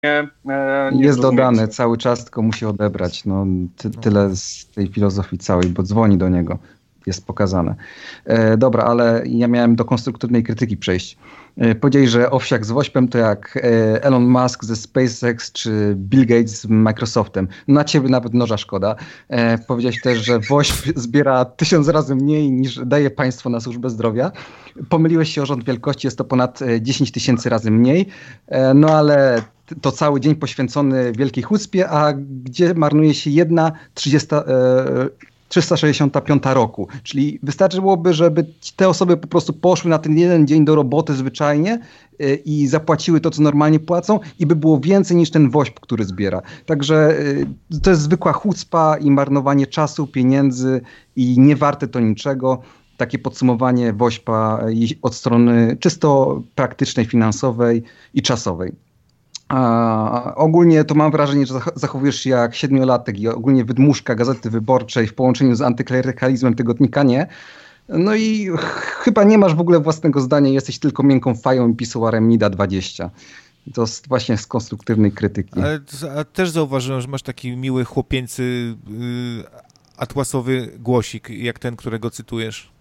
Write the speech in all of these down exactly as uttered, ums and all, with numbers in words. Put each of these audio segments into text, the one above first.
nie, nie jest dodany cały czas, tylko musi odebrać. No, ty, tyle z tej filozofii całej, bo dzwoni do niego. Jest pokazane. E, dobra, ale ja miałem do konstruktywnej krytyki przejść. E, powiedzieli, że owsiak z wośpem to jak e, Elon Musk ze SpaceX czy Bill Gates z Microsoftem. Na ciebie nawet noża szkoda. E, powiedziałeś też, że wośp zbiera tysiąc razy mniej niż daje państwo na służbę zdrowia. Pomyliłeś się o rząd wielkości, jest to ponad dziesięć tysięcy razy mniej. E, no ale to cały dzień poświęcony wielkiej hucpie, a gdzie marnuje się jedna trzydziesta... E, trzysta sześćdziesiąta piąta roku. Czyli wystarczyłoby, żeby te osoby po prostu poszły na ten jeden dzień do roboty zwyczajnie yy, i zapłaciły to, co normalnie płacą i by było więcej niż ten wośp, który zbiera. Także yy, to jest zwykła chucpa i marnowanie czasu, pieniędzy i nie warte to niczego. Takie podsumowanie wośpa yy, od strony czysto praktycznej, finansowej i czasowej. A ogólnie to mam wrażenie, że zachowujesz się jak siedmiolatek i ogólnie wydmuszka Gazety Wyborczej w połączeniu z antyklerykalizmem tygodnika nie. No i ch- chyba nie masz w ogóle własnego zdania, jesteś tylko miękką fają i pisuarem Nida dwadzieścia. To jest właśnie z konstruktywnej krytyki. Ale, ale też zauważyłem, że masz taki miły chłopięcy yy, atłasowy głosik, jak ten, którego cytujesz.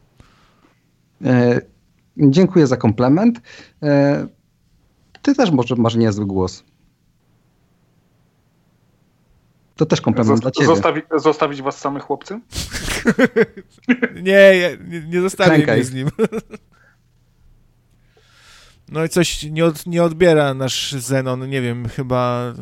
E, dziękuję za komplement. E, Ty też może masz niezły głos. To też komplement Zosta- dla ciebie. Zostawi- zostawić was samych, chłopcy? nie, nie, nie zostawię Klękaj. mnie z nim. No i coś nie, od, nie odbiera nasz Zenon, nie wiem, chyba...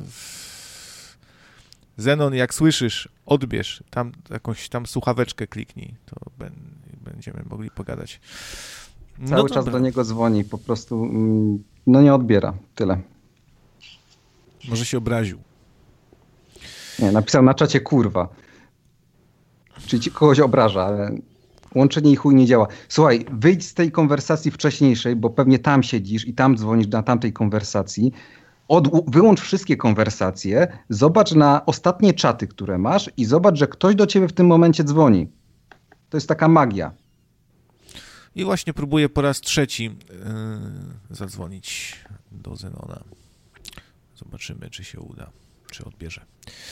Zenon, jak słyszysz, odbierz, tam jakąś tam słuchaweczkę kliknij, to ben, będziemy mogli pogadać. No Cały dobra. czas do niego dzwoni, po prostu mm, no nie odbiera, tyle. Może się obraził. Nie, napisał na czacie kurwa. Czyli ci kogoś obraża, ale łączenie i chuj nie działa. Słuchaj, wyjdź z tej konwersacji wcześniejszej, bo pewnie tam siedzisz i tam dzwonisz na tamtej konwersacji. Od, wyłącz wszystkie konwersacje, zobacz na ostatnie czaty, które masz i zobacz, że ktoś do ciebie w tym momencie dzwoni. To jest taka magia. I właśnie próbuję po raz trzeci yy, zadzwonić do Zenona. Zobaczymy, czy się uda, czy odbierze.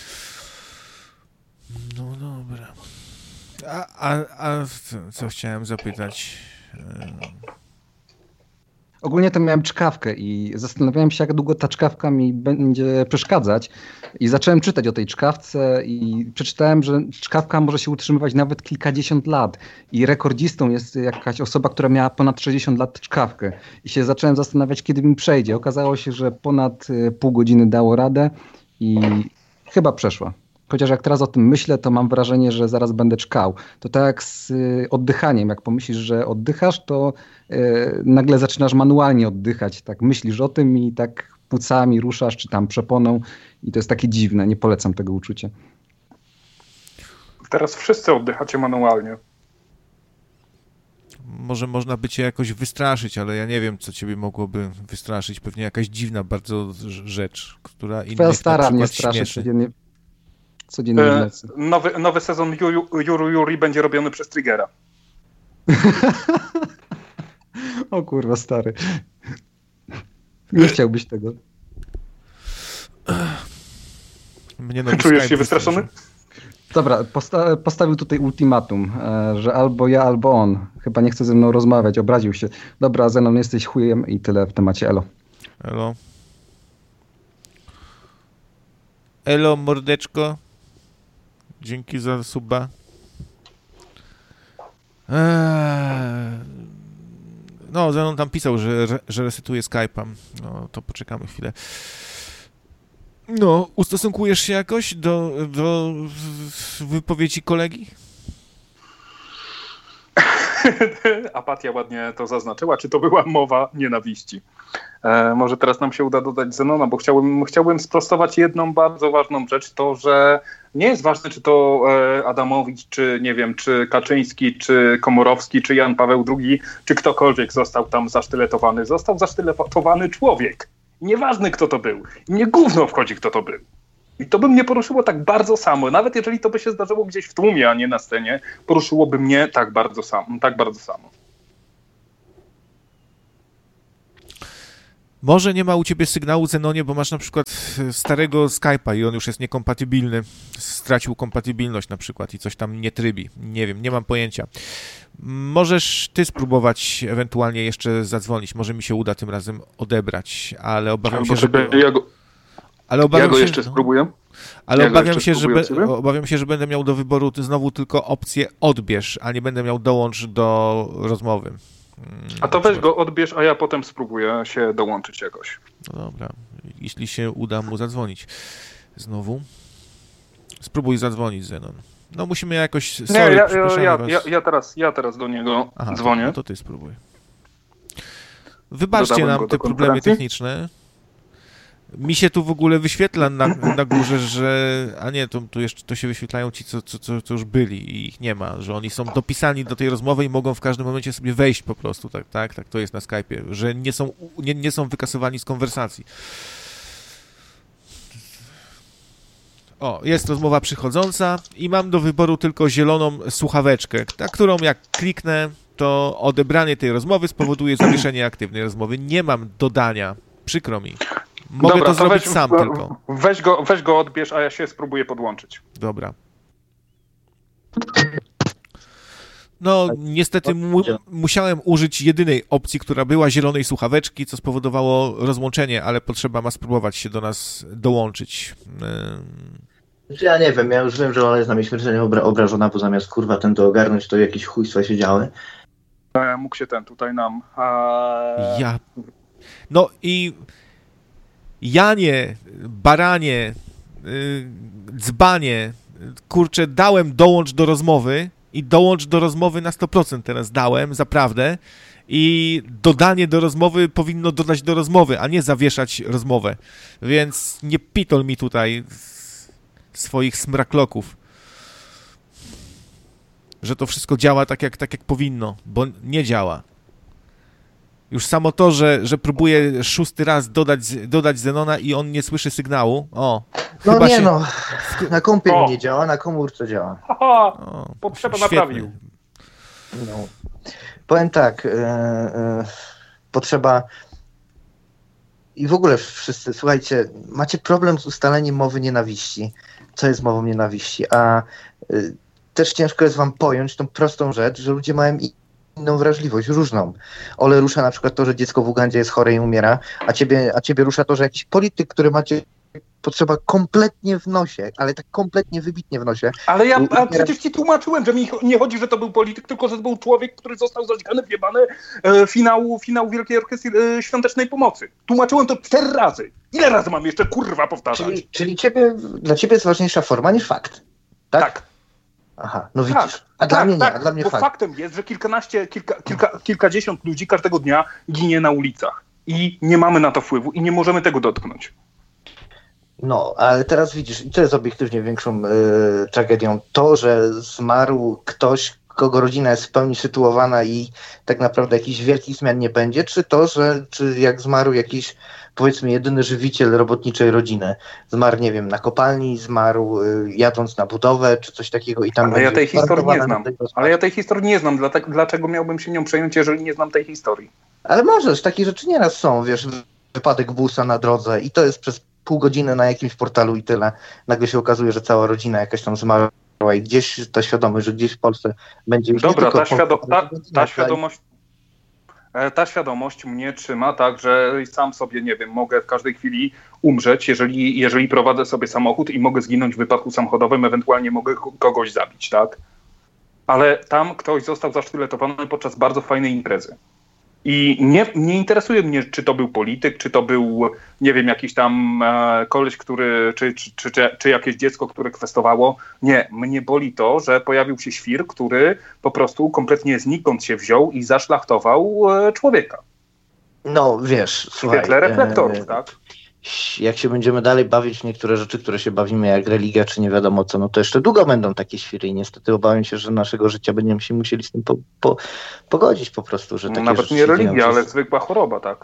No dobra. A, a, a co chciałem zapytać? Yy... Ogólnie to miałem czkawkę i zastanawiałem się, jak długo ta czkawka mi będzie przeszkadzać. I zacząłem czytać o tej czkawce i przeczytałem, że czkawka może się utrzymywać nawet kilkadziesiąt lat. I rekordzistą jest jakaś osoba, która miała ponad sześćdziesiąt lat czkawkę. I się zacząłem zastanawiać, kiedy mi przejdzie. Okazało się, że ponad pół godziny dało radę i chyba przeszła. Chociaż jak teraz o tym myślę, to mam wrażenie, że zaraz będę czkał. To tak jak z y, oddychaniem. Jak pomyślisz, że oddychasz, to y, nagle zaczynasz manualnie oddychać. Tak myślisz o tym i tak płucami ruszasz, czy tam przeponą. I to jest takie dziwne. Nie polecam tego uczucia. Teraz wszyscy oddychacie manualnie. Może można by cię jakoś wystraszyć, ale ja nie wiem, co ciebie mogłoby wystraszyć. Pewnie jakaś dziwna bardzo rzecz, która innych Twoja stara na mnie przykład straszy śmieszy. codziennie. Codziennie w E, nocy. nowy, nowy sezon Juru, Juru Juri będzie robiony przez Triggera. O kurwa, stary. Nie chciałbyś tego. Mnie nowy Czujesz Skype się wystraszony? Dobra, posta- postawił tutaj ultimatum, e, że albo ja, albo on. Chyba nie chce ze mną rozmawiać, obraził się. Dobra, Zenon, jesteś chujem i tyle w temacie elo. Elo. Elo, mordeczko. Dzięki za suba. Eee... No, Zenon tam pisał, że, że resetuje Skype'a. No, to poczekamy chwilę. No, ustosunkujesz się jakoś do, do wypowiedzi kolegi? Apatia ładnie to zaznaczyła. Czy to była mowa nienawiści? E, może teraz nam się uda dodać Zenona, bo chciałbym, chciałbym sprostować jedną bardzo ważną rzecz, to, że nie jest ważne, czy to e, Adamowicz, czy nie wiem, czy Kaczyński, czy Komorowski, czy Jan Paweł drugi, czy ktokolwiek został tam zasztyletowany. Został zasztyletowany człowiek. Nieważne, kto to był. I mnie gówno wchodzi, kto to był. I to by mnie poruszyło tak bardzo samo. Nawet jeżeli to by się zdarzyło gdzieś w tłumie, a nie na scenie, poruszyłoby mnie tak bardzo samo. Tak bardzo samo. Może nie ma u ciebie sygnału, Zenonie, bo masz na przykład starego Skype'a i on już jest niekompatybilny. Stracił kompatybilność na przykład i coś tam nie trybi. Nie wiem, nie mam pojęcia. Możesz ty spróbować ewentualnie jeszcze zadzwonić. Może mi się uda tym razem odebrać, ale obawiam Albo się, że... Ja go, ale obawiam ja go się, jeszcze no. spróbuję. Ale ja obawiam się, że be, sobie? obawiam się, że będę miał do wyboru znowu tylko opcję odbierz, a nie będę miał dołącz do rozmowy. A to weź go odbierz, a ja potem spróbuję się dołączyć jakoś. No dobra, jeśli się uda mu zadzwonić. Znowu. Spróbuj zadzwonić, Zenon. No musimy jakoś... Sorry, nie, ja, przepraszam ja, was. ja, ja, teraz, ja teraz do niego Aha, dzwonię. To, no to ty spróbuj. Wybaczcie Dodałem nam go te do problemy konferencji. techniczne. Mi się tu w ogóle wyświetla na, na górze, że... A nie, to, to jeszcze to się wyświetlają ci, co, co, co, co już byli i ich nie ma, że oni są dopisani do tej rozmowy i mogą w każdym momencie sobie wejść po prostu, tak, tak, tak, to jest na Skype'ie, że nie są, nie, nie są wykasowani z konwersacji. O, jest rozmowa przychodząca i mam do wyboru tylko zieloną słuchaweczkę, na którą jak kliknę, to odebranie tej rozmowy spowoduje zawieszenie aktywnej rozmowy. Nie mam dodania, przykro mi. Mogę Dobra, to zrobić weź, sam we, tylko. Weź go, weź go odbierz, a ja się spróbuję podłączyć. Dobra. No, niestety mu musiałem użyć jedynej opcji, która była, zielonej słuchaweczki, co spowodowało rozłączenie, ale potrzeba ma spróbować się do nas dołączyć. Ja nie wiem, ja już wiem, że ona jest na mnie śmiertelnie obra- obrażona, bo zamiast kurwa ten to ogarnąć, to jakieś chujstwa się działy. E, mógł się ten tutaj nam... E... Ja... No i... Janie, baranie, yy, dzbanie, kurczę, dałem dołącz do rozmowy i dołącz do rozmowy na sto procent teraz dałem, zaprawdę. I dodanie do rozmowy powinno dodać do rozmowy, a nie zawieszać rozmowę. Więc nie pitol mi tutaj swoich smrakloków, że to wszystko działa tak jak, tak jak powinno, bo nie działa. Już samo to, że, że próbuję szósty raz dodać, dodać Zenona i on nie słyszy sygnału. O, No chyba nie się... no, na kompie O. mi nie działa, na komórce działa. Haha, O, potrzeba świetnie. naprawił. No. Powiem tak, e, e, potrzeba i w ogóle wszyscy, słuchajcie, macie problem z ustaleniem mowy nienawiści. Co jest mową nienawiści? A e, też ciężko jest wam pojąć tą prostą rzecz, że ludzie mają i inną wrażliwość, różną. Ole rusza na przykład to, że dziecko w Ugandzie jest chore i umiera, a ciebie, a ciebie rusza to, że jakiś polityk, który macie potrzeba kompletnie w nosie, ale tak kompletnie wybitnie w nosie. Ale ja a przecież ci tłumaczyłem, że mi nie chodzi, że to był polityk, tylko że to był człowiek, który został zaćgany w jebane e, finału, finału Wielkiej Orkiestry e, Świątecznej Pomocy. Tłumaczyłem to cztery razy. Ile razy mam jeszcze kurwa powtarzać? Czyli, czyli ciebie, dla ciebie jest ważniejsza forma niż fakt, tak? Tak. Aha, no widzisz. Tak, a dla tak, mnie nie, tak, a dla mnie bo fakt. faktem jest, że kilkanaście, kilka, kilka, kilkadziesiąt ludzi każdego dnia ginie na ulicach. I nie mamy na to wpływu i nie możemy tego dotknąć. No, ale teraz widzisz, i to jest obiektywnie większą y, tragedią, to, że zmarł ktoś, kogo rodzina jest w pełni sytuowana i tak naprawdę jakichś wielkich zmian nie będzie, czy to, że czy jak zmarł jakiś, powiedzmy, jedyny żywiciel robotniczej rodziny, zmarł, nie wiem, na kopalni, zmarł y, jadąc na budowę, czy coś takiego i tam... Ale ja tej historii nie na znam. tego Ale ja tej historii nie znam, dlatego, dlaczego miałbym się nią przejąć, jeżeli nie znam tej historii? Ale możesz, takie rzeczy nieraz są, wiesz, wypadek busa na drodze i to jest przez pół godziny na jakimś portalu i tyle. Nagle się okazuje, że cała rodzina jakaś tam zmarła i gdzieś ta świadomość, że gdzieś w Polsce będzie już Dobra, nie tylko... ta, świado po- ta, ta świadomość e, ta świadomość mnie trzyma tak, że sam sobie, nie wiem, mogę w każdej chwili umrzeć, jeżeli, jeżeli prowadzę sobie samochód i mogę zginąć w wypadku samochodowym, ewentualnie mogę kogoś zabić, tak? Ale tam ktoś został zasztyletowany podczas bardzo fajnej imprezy. I nie, nie interesuje mnie, czy to był polityk, czy to był, nie wiem, jakiś tam e, koleś, który, czy, czy, czy, czy, czy jakieś dziecko, które kwestowało. Nie, mnie boli to, że pojawił się świr, który po prostu kompletnie znikąd się wziął i zaszlachtował e, człowieka. No, wiesz, W słuchaj... świetle reflektorów, e, tak? Jak się będziemy dalej bawić w niektóre rzeczy, które się bawimy, jak religia, czy nie wiadomo co, no to jeszcze długo będą takie świry i niestety obawiam się, że naszego życia będziemy się musieli z tym po, po, pogodzić po prostu, że No, takie nawet rzeczy nie się dzieją. religia, ale zwykła choroba, tak?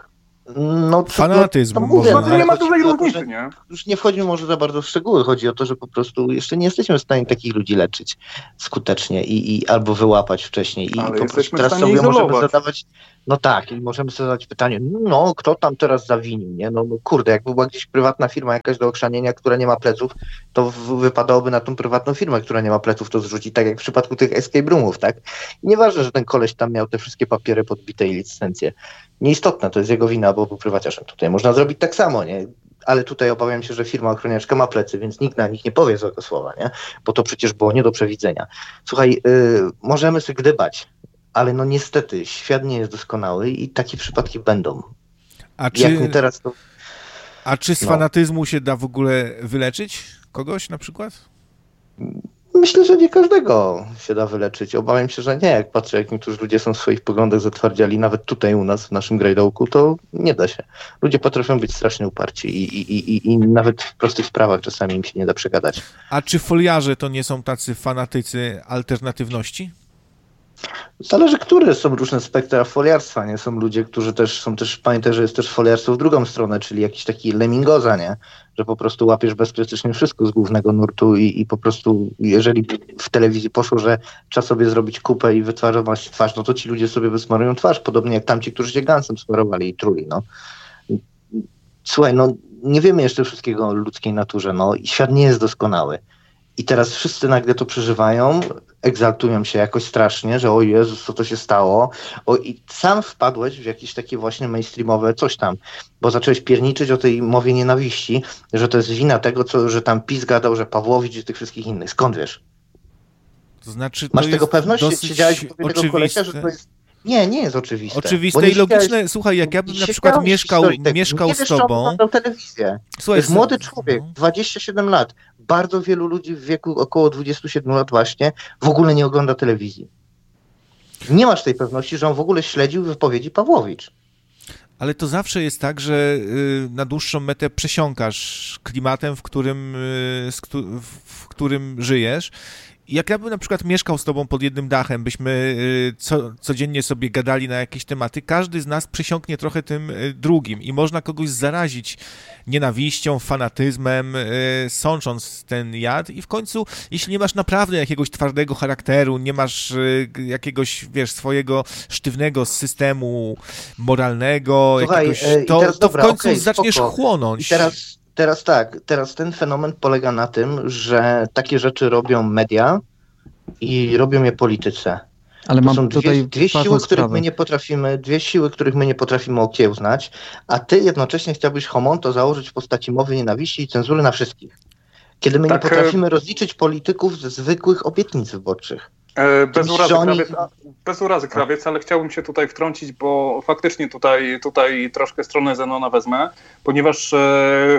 No, to, Fanatyzm. To, to mówię, no, no, nie ma tutaj różnicy, nie? Już nie wchodzi może za bardzo w szczegóły. Chodzi o to, że po prostu jeszcze nie jesteśmy w stanie takich ludzi leczyć skutecznie i, i albo wyłapać wcześniej. I Ale po prostu teraz sobie izolować. możemy zadawać, no tak, i możemy sobie zadać pytanie, no kto tam teraz zawinił, nie? No, no kurde, jakby była gdzieś prywatna firma jakaś do ochrzanienia, która nie ma pleców, to w, wypadałoby na tą prywatną firmę, która nie ma pleców, to zrzucić, tak jak w przypadku tych escape roomów, tak? I nieważne, że ten koleś tam miał te wszystkie papiery podbite i licencje. Nieistotne, to jest jego wina, bo był prywaciarzem. Tutaj można zrobić tak samo, nie? Ale tutaj obawiam się, że firma ochroniaczka ma plecy, więc nikt na nich nie powie złego słowa, nie? Bo to przecież było nie do przewidzenia. Słuchaj, yy, możemy sobie gdybać, ale no niestety świat nie jest doskonały i takie przypadki będą. A czy, Jak nie teraz, to... a czy z no. fanatyzmu się da w ogóle wyleczyć kogoś na przykład? Myślę, że nie każdego się da wyleczyć. Obawiam się, że nie. Jak patrzę, jak niektórzy ludzie są w swoich poglądach zatwardziali, nawet tutaj u nas, w naszym grajdołku, to nie da się. Ludzie potrafią być strasznie uparci i, i, i, i nawet w prostych sprawach czasami im się nie da przegadać. A czy foliarze to nie są tacy fanatycy alternatywności? Zależy, które są różne spektra foliarstwa, nie? Są ludzie, którzy też są też, pamiętaj, że jest też foliarstwo w drugą stronę, czyli jakiś taki lemingoza, nie? Że po prostu łapiesz bezkrytycznie wszystko z głównego nurtu i, i po prostu, jeżeli w telewizji poszło, że trzeba sobie zrobić kupę i wytwarzać twarz, no to ci ludzie sobie wysmarują twarz, podobnie jak tamci, którzy się gansem smarowali i truli, no. Słuchaj, no nie wiemy jeszcze wszystkiego o ludzkiej naturze, no i świat nie jest doskonały. I teraz wszyscy nagle to przeżywają, egzaltują się jakoś strasznie, że o Jezus, co to się stało. O, i sam wpadłeś w jakieś takie właśnie mainstreamowe coś tam, bo zacząłeś pierniczyć o tej mowie nienawiści, że to jest wina tego, co, że tam PiS gadał, że Pawłowicz i tych wszystkich innych. Skąd wiesz? To znaczy, to Masz tego pewność? dosyć Siedziałeś w tego kolesia, że to jest... Nie, nie jest oczywiste. Oczywiste i logiczne. Słuchaj, jak ja bym na przykład mieszkał, mieszkał z tobą... Nie telewizję. Słuchaj, to jest młody człowiek, dwadzieścia siedem lat. Bardzo wielu ludzi w wieku około dwudziestu siedmiu lat właśnie w ogóle nie ogląda telewizji. Nie masz tej pewności, że on w ogóle śledził wypowiedzi Pawłowicz. Ale to zawsze jest tak, że na dłuższą metę przesiąkasz klimatem, w którym, w którym żyjesz. Jak ja bym na przykład mieszkał z tobą pod jednym dachem, byśmy co, codziennie sobie gadali na jakieś tematy, każdy z nas przesiąknie trochę tym drugim i można kogoś zarazić nienawiścią, fanatyzmem, sącząc ten jad i w końcu, jeśli nie masz naprawdę jakiegoś twardego charakteru, nie masz jakiegoś, wiesz, swojego sztywnego systemu moralnego, Słuchaj, jakiegoś, to, teraz, to dobra, w końcu okay, zaczniesz spoko. chłonąć. I teraz... Teraz tak, teraz ten fenomen polega na tym, że takie rzeczy robią media i robią je politycy. Ale to mam są tutaj dwie, dwie siły, których my nie potrafimy, dwie siły, których my nie potrafimy okiełznać, a ty jednocześnie chciałbyś homonto założyć w postaci mowy nienawiści i cenzury na wszystkich. Kiedy my tak, nie potrafimy rozliczyć polityków ze zwykłych obietnic wyborczych. E, bez, urazy, oni... krawiec, bez urazy, krawiec, ale chciałbym się tutaj wtrącić, bo faktycznie tutaj, tutaj troszkę stronę Zenona wezmę, ponieważ e,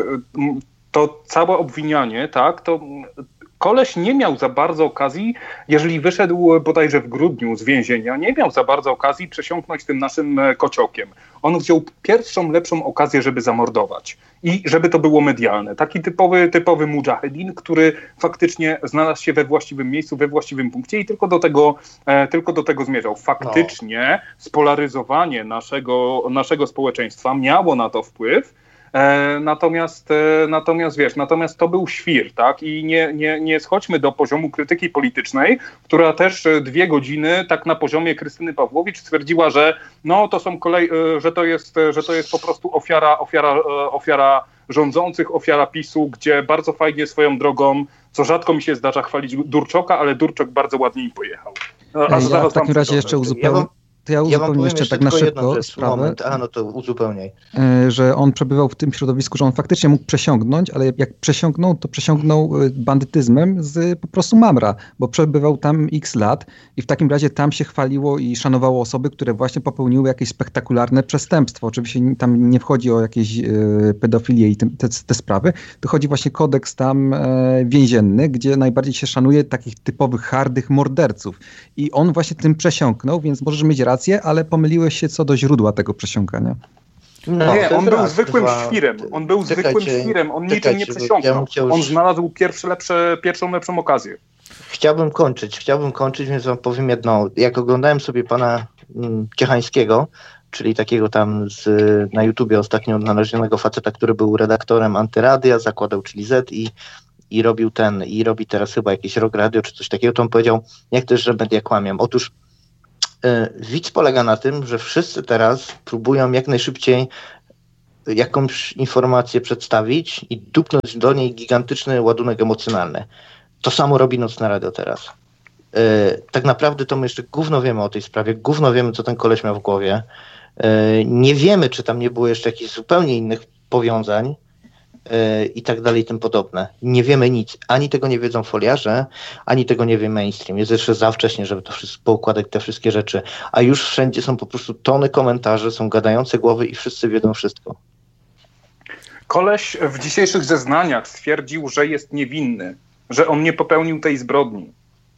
to całe obwinianie, tak, to koleś nie miał za bardzo okazji, jeżeli wyszedł bodajże w grudniu z więzienia, nie miał za bardzo okazji przesiąknąć tym naszym kociołkiem. On wziął pierwszą, lepszą okazję, żeby zamordować i żeby to było medialne. Taki typowy, typowy mudżahedin, który faktycznie znalazł się we właściwym miejscu, we właściwym punkcie i tylko do tego, e, tylko do tego zmierzał. Faktycznie no. spolaryzowanie naszego, naszego społeczeństwa miało na to wpływ. E, natomiast, e, natomiast wiesz, natomiast to był świr, tak? I nie, nie, nie schodźmy do poziomu krytyki politycznej, która też dwie godziny tak na poziomie Krystyny Pawłowicz stwierdziła, że no to są kolej, e, że to jest, że to jest po prostu ofiara, ofiara, e, ofiara rządzących, ofiara PiSu, gdzie bardzo fajnie swoją drogą, co rzadko mi się zdarza chwalić Durczoka, ale Durczok bardzo ładnie im pojechał. A ja w takim razie jeszcze uzupełnię. To ja uzupełnię ja jeszcze, jeszcze tak na szybko sprawę, moment. A, no to uzupełniaj. Że on przebywał w tym środowisku, że on faktycznie mógł przesiąknąć, ale jak przesiąknął, to przesiąknął bandytyzmem z po prostu mamra, bo przebywał tam x lat i w takim razie tam się chwaliło i szanowało osoby, które właśnie popełniły jakieś spektakularne przestępstwo. Oczywiście tam nie wchodzi o jakieś pedofilię i te, te, te sprawy, to chodzi właśnie kodeks tam więzienny, gdzie najbardziej się szanuje takich typowych, hardych morderców. I on właśnie tym przesiąknął, więc możesz mieć rację, ale pomyliłeś się co do źródła tego przesiąkania. No, nie, on był raz, zwykłym dwa, świrem. On był czekajcie, zwykłym świrem. On niczym nie przesiąknął. Ja on znalazł pierwszy, lepsze, pierwszą lepszą okazję. Chciałbym kończyć, chciałbym kończyć, więc wam powiem jedno. Jak oglądałem sobie pana mm, Ciechańskiego, czyli takiego tam z, na YouTubie ostatnio odnalezionego faceta, który był redaktorem Antyradia, zakładał czyli Z i, i robił ten, i robi teraz chyba jakieś Rock Radio czy coś takiego, to on powiedział, jak to jest, że media kłamią. Otóż yy, widz polega na tym, że wszyscy teraz próbują jak najszybciej jakąś informację przedstawić i dupnąć do niej gigantyczny ładunek emocjonalny. To samo robi Nocne Radio teraz. Yy, tak naprawdę to my jeszcze gówno wiemy o tej sprawie, gówno wiemy, co ten koleś miał w głowie. Yy, nie wiemy, czy tam nie było jeszcze jakichś zupełnie innych powiązań yy, i tak dalej i tym podobne. Nie wiemy nic. Ani tego nie wiedzą foliarze, ani tego nie wie mainstream. Jest jeszcze za wcześnie, żeby to wszystko poukładać, te wszystkie rzeczy. A już wszędzie są po prostu tony komentarzy, są gadające głowy i wszyscy wiedzą wszystko. Koleś w dzisiejszych zeznaniach stwierdził, że jest niewinny, że on nie popełnił tej zbrodni.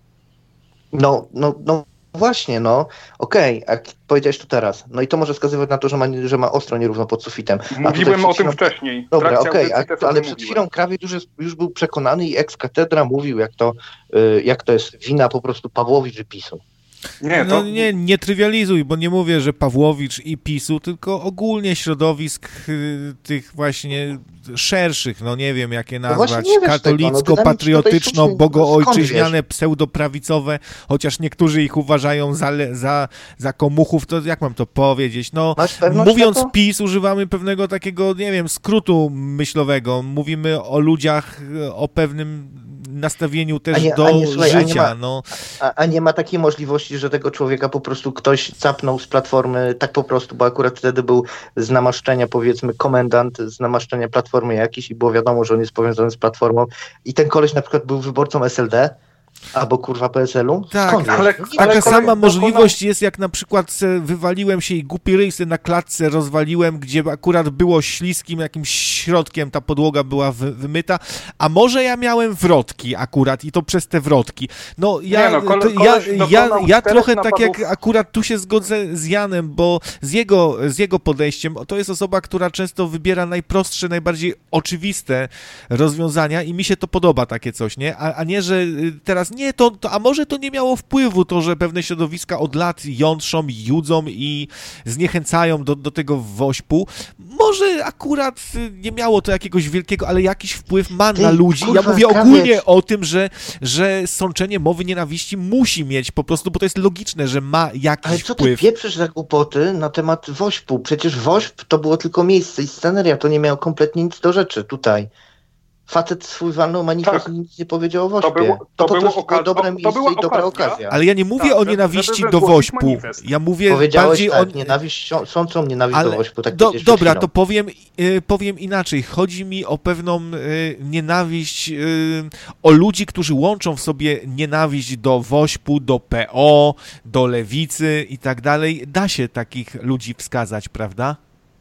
No, no, no właśnie, no. Okej, okay, jak powiedziałeś to teraz. No i to może wskazywać na to, że ma, że ma ostro nierówno pod sufitem. Mówiłem o tym chwilą... wcześniej. Dobra, okej, okay, ale przed chwilą Krawiec już, jest, już był przekonany i ex-katedra mówił, jak to, y, jak to jest wina po prostu Pawłowicz i PiSu. Nie, to... No nie, nie trywializuj, bo nie mówię, że Pawłowicz i PiSu, tylko ogólnie środowisk y, tych właśnie szerszych, no nie wiem jakie nazwać, no katolicko-patriotyczno-bogoojczyźniane, pseudoprawicowe, chociaż niektórzy ich uważają za, za, za komuchów, to jak mam to powiedzieć? No mówiąc PiS używamy pewnego takiego, nie wiem, skrótu myślowego, mówimy o ludziach o pewnym nastawieniu też nie, do nie, słuchaj, życia. A nie, ma, no. a, a nie ma takiej możliwości, że tego człowieka po prostu ktoś capnął z Platformy, tak po prostu, bo akurat wtedy był z namaszczenia, powiedzmy, komendant z namaszczenia Platformy jakiś i było wiadomo, że on jest powiązany z Platformą i ten koleś na przykład był wyborcą S L D albo kurwa P S L u? Tak, ale, ale taka sama możliwość jest, jak na przykład wywaliłem się i głupi ryj na klatce rozwaliłem, gdzie akurat było śliskim jakimś środkiem, ta podłoga była wy, wymyta, a może ja miałem wrotki akurat i to przez te wrotki. No ja, Nie no, kole, to, ja, ja, ja trochę tak jak akurat tu się zgodzę z Janem, bo z jego, z jego podejściem, to jest osoba, która często wybiera najprostsze, najbardziej oczywiste rozwiązania i mi się to podoba takie coś, nie? A, a nie, że teraz nie, to, to, a może to nie miało wpływu, to, że pewne środowiska od lat jątrzą, judzą i zniechęcają do, do tego wośpu. Może akurat nie miało to jakiegoś wielkiego, ale jakiś wpływ ma Ty, na ludzi. Kurwa, ja mówię ogólnie krawiec. o tym, że, że sączenie mowy nienawiści musi mieć po prostu, bo to jest logiczne, że ma jakiś ale co wpływ. ty pieprzysz za głupoty na temat wośpu? Przecież wośp to było tylko miejsce i sceneria, to nie miało kompletnie nic do rzeczy tutaj. Facet swój walnął manifest tak. i nic nie powiedział o wośpie. To było, to to po było prostu oka- dobre to, miejsce to była i dobra okazja. okazja. Ale ja nie mówię tak, o nienawiści żeby, żeby do wośpu. Manifest. Ja mówię Powiedziałeś bardziej tak, o... nienawiść, sądzą nienawiść ale do wośpu. Tak do, dobra, to powiem, y, powiem inaczej. Chodzi mi o pewną y, nienawiść, y, o ludzi, którzy łączą w sobie nienawiść do wośpu, do P O, do lewicy i tak dalej. Da się takich ludzi wskazać, prawda?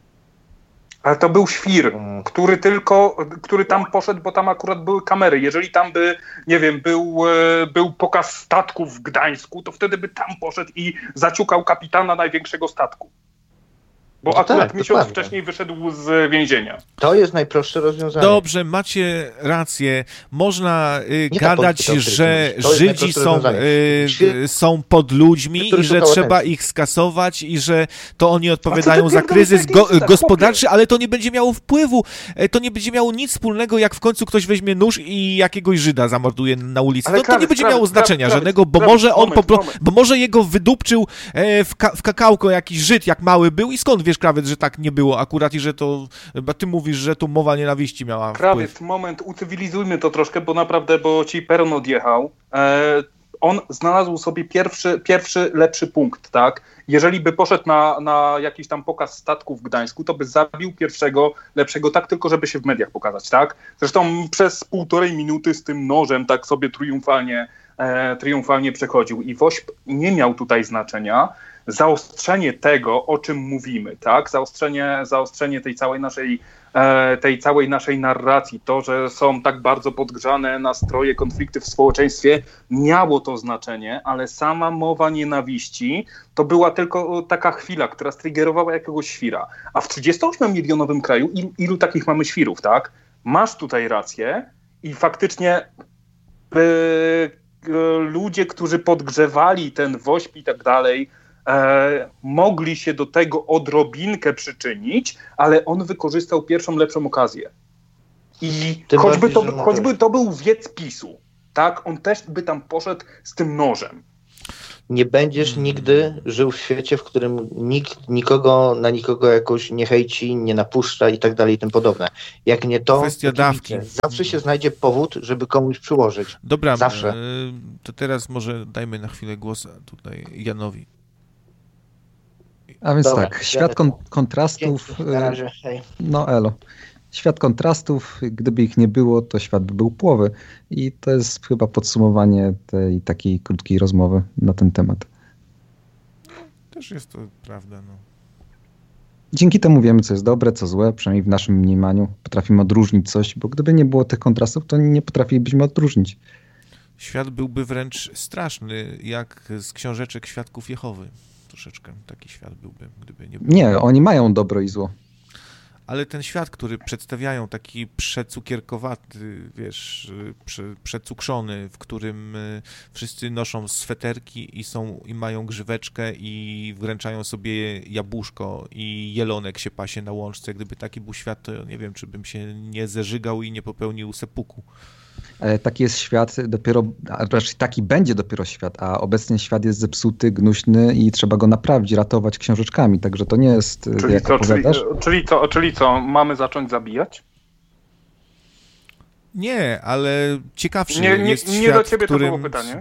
Ale to był świr, który tylko, który tam poszedł, bo tam akurat były kamery. Jeżeli tam by, nie wiem, był, był pokaz statków w Gdańsku, to wtedy by tam poszedł i zaciukał kapitana największego statku. Bo no akurat tak, miesiąc dokładnie. wcześniej wyszedł z więzienia. To jest najprostsze rozwiązanie. Dobrze, macie rację. Można y, gadać, że Żydzi są, y, są pod ludźmi i że trzeba ich skasować i że to oni odpowiadają za kryzys go, gospodarczy, ale to nie będzie miało wpływu. To nie będzie miało nic wspólnego, jak w końcu ktoś weźmie nóż i jakiegoś Żyda zamorduje na ulicy. To, to nie będzie miało znaczenia żadnego, bo może on po prostu, bo może jego wydupczył w, ka- w kakałko jakiś Żyd, jak mały był i skąd wiesz, Krawiec, że tak nie było akurat i że to, ty mówisz, że tu mowa nienawiści miała wpływ. Krawiec, moment, ucywilizujmy to troszkę, bo naprawdę, bo ci Peron odjechał, e, on znalazł sobie pierwszy, pierwszy lepszy punkt, tak? Jeżeli by poszedł na, na jakiś tam pokaz statków w Gdańsku, to by zabił pierwszego lepszego, tak tylko żeby się w mediach pokazać, tak? Zresztą przez półtorej minuty z tym nożem tak sobie triumfalnie, e, triumfalnie przechodził i wośp nie miał tutaj znaczenia. Zaostrzenie tego, o czym mówimy, tak? Zaostrzenie, zaostrzenie tej całej naszej, e, tej całej naszej narracji, to, że są tak bardzo podgrzane nastroje, konflikty w społeczeństwie, miało to znaczenie, ale sama mowa nienawiści to była tylko taka chwila, która striggerowała jakiegoś świra. A w trzydziestoośmiomilionowym kraju ilu, ilu takich mamy świrów, tak? Masz tutaj rację i faktycznie yy, yy, ludzie, którzy podgrzewali ten wośp i tak dalej, e, mogli się do tego odrobinkę przyczynić, ale on wykorzystał pierwszą lepszą okazję. I choćby, bardziej, to, choćby to był wiec PiSu, tak, on też by tam poszedł z tym nożem. Nie będziesz nigdy żył w świecie, w którym nikt nikogo na nikogo jakoś nie hejci, nie napuszcza i tak dalej i tym podobne. Jak nie to, Kwestia dawki. Zawsze się znajdzie powód, żeby komuś przyłożyć. Dobra, zawsze. To teraz może dajmy na chwilę głos tutaj Janowi. A więc Dobra, tak, świat kon- kontrastów, Dzięki, na razie, hej. no elo. Świat kontrastów, gdyby ich nie było, to świat by był płowy. I to jest chyba podsumowanie tej takiej krótkiej rozmowy na ten temat. Też jest to prawda, no. Dzięki temu wiemy, co jest dobre, co złe, przynajmniej w naszym mniemaniu. Potrafimy odróżnić coś, bo gdyby nie było tych kontrastów, to nie potrafilibyśmy odróżnić. Świat byłby wręcz straszny, jak z książeczek Świadków Jehowy. Troszeczkę taki świat byłby, gdyby nie było. Nie, oni mają dobro i zło. Ale ten świat, który przedstawiają, taki przecukierkowaty, wiesz, prze, przecukrzony, w którym wszyscy noszą sweterki i są i mają grzyweczkę i wręczają sobie jabłuszko i jelonek się pasie na łączce. Gdyby taki był świat, to nie wiem, czy bym się nie zeżygał i nie popełnił sepuku. Taki jest świat dopiero, a raczej taki będzie dopiero świat, a obecnie świat jest zepsuty, gnuśny i trzeba go naprawić, ratować książeczkami, także to nie jest, czyli jak co, opowiadasz. Czyli, czyli, co, czyli co, mamy zacząć zabijać? Nie, ale ciekawszy nie, nie, jest nie świat, do ciebie w którym... to było pytanie.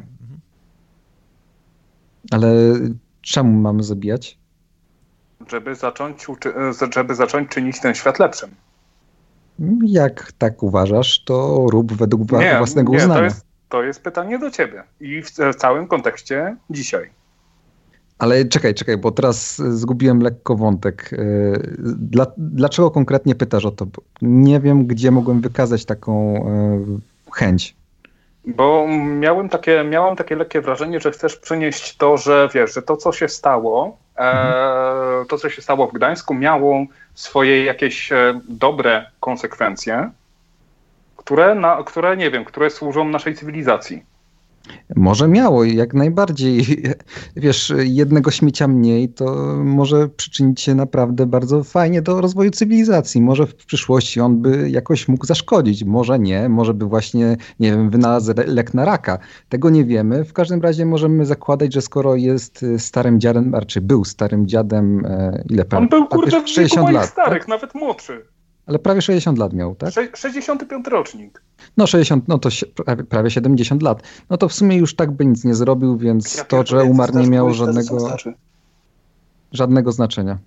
Ale czemu mamy zabijać? Żeby zacząć, uczy, żeby zacząć czynić ten świat lepszym. Jak tak uważasz, to rób według nie, własnego nie, uznania. To jest, to jest pytanie do ciebie i w, w całym kontekście dzisiaj. Ale czekaj, czekaj, bo teraz zgubiłem lekko wątek. Dla, dlaczego konkretnie pytasz o to? Bo nie wiem, gdzie mogłem wykazać taką chęć. Bo miałem takie, miałem takie lekkie wrażenie, że chcesz przynieść to, że wiesz, że to, co się stało, mhm. e, to, co się stało w Gdańsku, miało swoje jakieś e, dobre konsekwencje, które, na, które, nie wiem, które służą naszej cywilizacji. Może miało, jak najbardziej. Wiesz, jednego śmiecia mniej to może przyczynić się naprawdę bardzo fajnie do rozwoju cywilizacji. Może w przyszłości on by jakoś mógł zaszkodzić, może nie, może by właśnie, nie wiem, wynalazł lek na raka. Tego nie wiemy. W każdym razie możemy zakładać, że skoro jest starym dziadem, a raczej był starym dziadem, ile prawie? On był, kurde, w wieku moich lat, starych, tak? Nawet młodszy. Ale prawie sześćdziesiąt lat miał, tak? sześćdziesiąty piąty rocznik. No sześćdziesiąt, no to prawie, prawie siedemdziesiąt lat. No to w sumie już tak by nic nie zrobił, więc ja to, że umarł, nie miało żadnego, żadnego znaczenia.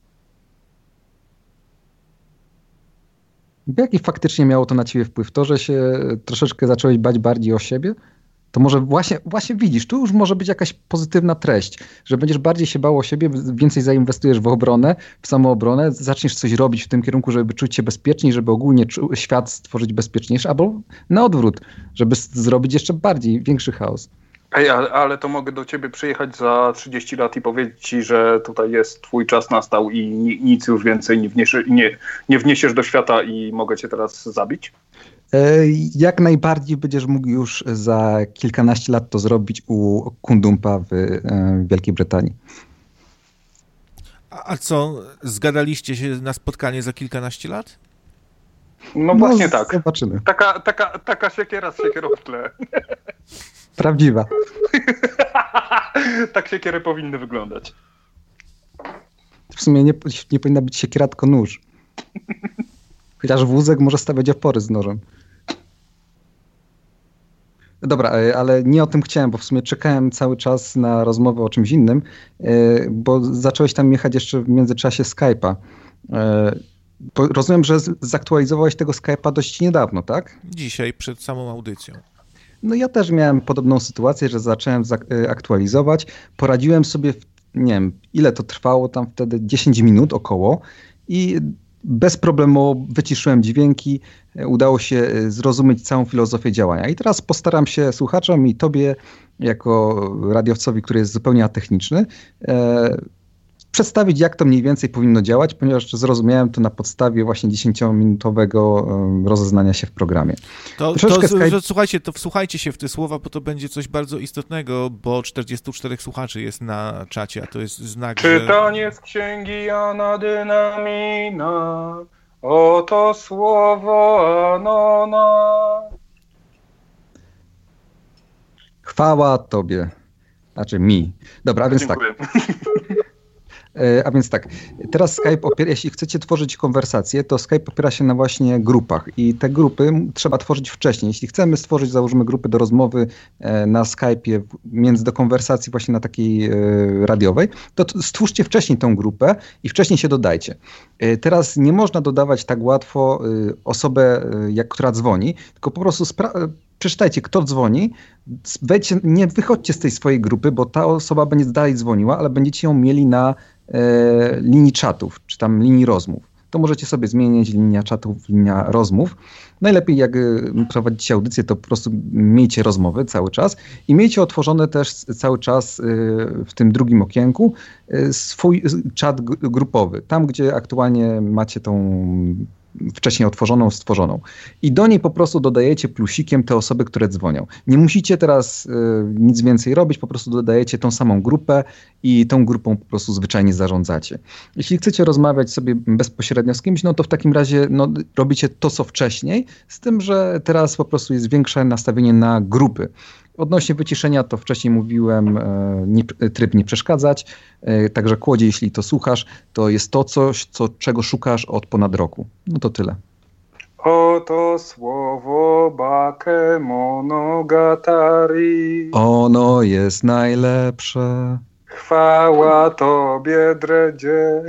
Jaki faktycznie miało to na ciebie wpływ? To, że się troszeczkę zacząłeś bać bardziej o siebie? To może właśnie, właśnie widzisz, tu już może być jakaś pozytywna treść, że będziesz bardziej się bał o siebie, więcej zainwestujesz w obronę, w samoobronę, zaczniesz coś robić w tym kierunku, żeby czuć się bezpieczniej, żeby ogólnie świat stworzyć bezpieczniejszy, albo na odwrót, żeby zrobić jeszcze bardziej, większy chaos. Ej, ale, ale to mogę do ciebie przyjechać za trzydzieści lat i powiedzieć ci, że tutaj jest twój czas nastał i nic już więcej nie, wniesie, nie, nie wniesiesz do świata i mogę cię teraz zabić? Jak najbardziej będziesz mógł już za kilkanaście lat to zrobić u Kundumpa w Wielkiej Brytanii. A, a co, zgadaliście się na spotkanie za kilkanaście lat? No, no właśnie tak. Zobaczymy. Taka, taka, taka siekiera z siekierą w tle. Prawdziwa. Tak siekiery powinny wyglądać. W sumie nie, nie powinna być siekiera, tylko nóż. Chociaż wózek może stawiać opory z nożem. Dobra, ale nie o tym chciałem, bo w sumie czekałem cały czas na rozmowę o czymś innym, bo zacząłeś tam jechać jeszcze w międzyczasie Skype'a. Rozumiem, że zaktualizowałeś tego Skype'a dość niedawno, tak? Dzisiaj, przed samą audycją. No ja też miałem podobną sytuację, że zacząłem aktualizować. Poradziłem sobie, w, nie wiem, ile to trwało tam wtedy, dziesięć minut około i bez problemu wyciszyłem dźwięki, udało się zrozumieć całą filozofię działania. I teraz postaram się słuchaczom i tobie, jako radiowcowi, który jest zupełnie atechniczny, e, przedstawić, jak to mniej więcej powinno działać, ponieważ zrozumiałem to na podstawie właśnie dziesięciominutowego rozeznania się w programie. To, to, Skype... to, słuchajcie, to wsłuchajcie się w te słowa, bo to będzie coś bardzo istotnego, bo czterdziestu czterech słuchaczy jest na czacie, a to jest znak, że... Czytanie z księgi Jana Dynamina, oto słowo Anona. Chwała Tobie. Znaczy mi. Dobra, a więc Dziękuję. tak. A więc tak, teraz Skype opiera, jeśli chcecie tworzyć konwersację, to Skype opiera się na właśnie grupach i te grupy trzeba tworzyć wcześniej. Jeśli chcemy stworzyć, załóżmy, grupy do rozmowy na Skype'ie, między do konwersacji właśnie na takiej radiowej, to stwórzcie wcześniej tą grupę i wcześniej się dodajcie. Teraz nie można dodawać tak łatwo osobę, jak, która dzwoni, tylko po prostu spra- przeczytajcie, kto dzwoni, wejdźcie, nie wychodźcie z tej swojej grupy, bo ta osoba będzie dalej dzwoniła, ale będziecie ją mieli na e, linii czatów, czy tam linii rozmów. To możecie sobie zmienić linia czatów, linia rozmów. Najlepiej jak prowadzicie audycję, to po prostu miejcie rozmowy cały czas i miejcie otworzone też cały czas w tym drugim okienku swój czat grupowy. Tam, gdzie aktualnie macie tą wcześniej otworzoną, stworzoną. I do niej po prostu dodajecie plusikiem te osoby, które dzwonią. Nie musicie teraz y, nic więcej robić, po prostu dodajecie tą samą grupę i tą grupą po prostu zwyczajnie zarządzacie. Jeśli chcecie rozmawiać sobie bezpośrednio z kimś, no to w takim razie no, robicie to, co wcześniej, z tym, że teraz po prostu jest większe nastawienie na grupy. Odnośnie wyciszenia, to wcześniej mówiłem, nie, tryb nie przeszkadzać, także Kłodzie, jeśli to słuchasz, to jest to coś, co, czego szukasz od ponad roku. No to tyle. Oto słowo Bakemonogatari. Ono jest najlepsze. Chwała Tobie, Dredzie.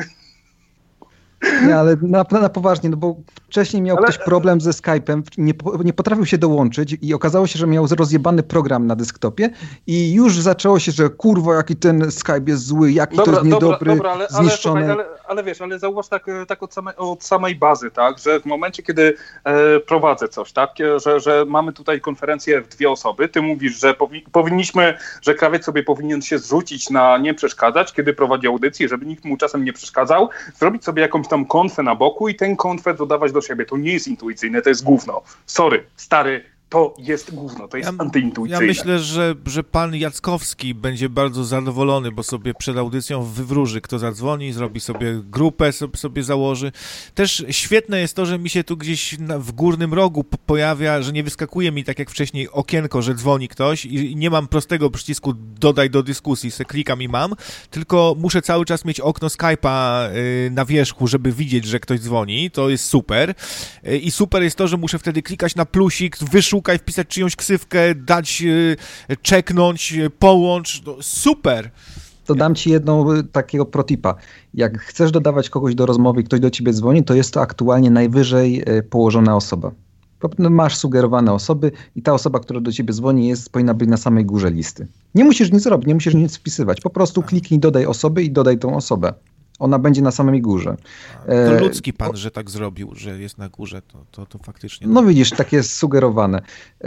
Nie, ale na, na poważnie, no bo wcześniej miał ale... ktoś problem ze Skype'em, nie, nie potrafił się dołączyć i okazało się, że miał rozjebany program na desktopie i już zaczęło się, że kurwa, jaki ten Skype jest zły, jaki dobra, to jest niedobry, dobra, ale, zniszczony. Ale, ale, ale wiesz, ale zauważ tak, tak od, samej, od samej bazy, tak, że w momencie, kiedy e, prowadzę coś, tak, że, że mamy tutaj konferencję w dwie osoby, ty mówisz, że powi- powinniśmy, że krawiec sobie powinien się zrzucić na nie przeszkadzać, kiedy prowadzi audycję, żeby nikt mu czasem nie przeszkadzał, zrobić sobie jakąś tam konfę na boku i ten konfę dodawać do siebie. To nie jest intuicyjne, to jest gówno. Sorry, stary, to jest gówno, to jest ja, antyintuicyjne. Ja myślę, że, że pan Jackowski będzie bardzo zadowolony, bo sobie przed audycją wywróży, kto zadzwoni, zrobi sobie grupę, sobie, sobie założy. Też świetne jest to, że mi się tu gdzieś na, w górnym rogu pojawia, że nie wyskakuje mi tak jak wcześniej okienko, że dzwoni ktoś i nie mam prostego przycisku dodaj do dyskusji, se klikam i mam, tylko muszę cały czas mieć okno Skype'a y, na wierzchu, żeby widzieć, że ktoś dzwoni. To jest super. Y, I super jest to, że muszę wtedy klikać na plusik, wyszukać, wpisać czyjąś ksywkę, dać, czeknąć, połącz. No, super! To dam ci jedną takiego protipa. Jak chcesz dodawać kogoś do rozmowy i ktoś do ciebie dzwoni, to jest to aktualnie najwyżej położona osoba. Masz sugerowane osoby i ta osoba, która do ciebie dzwoni, jest, powinna być na samej górze listy. Nie musisz nic robić, nie musisz nic wpisywać. Po prostu kliknij, dodaj osoby i dodaj tą osobę. Ona będzie na samej górze. To ludzki pan, że tak zrobił, że jest na górze, to, to, to faktycznie... No widzisz, tak jest sugerowane.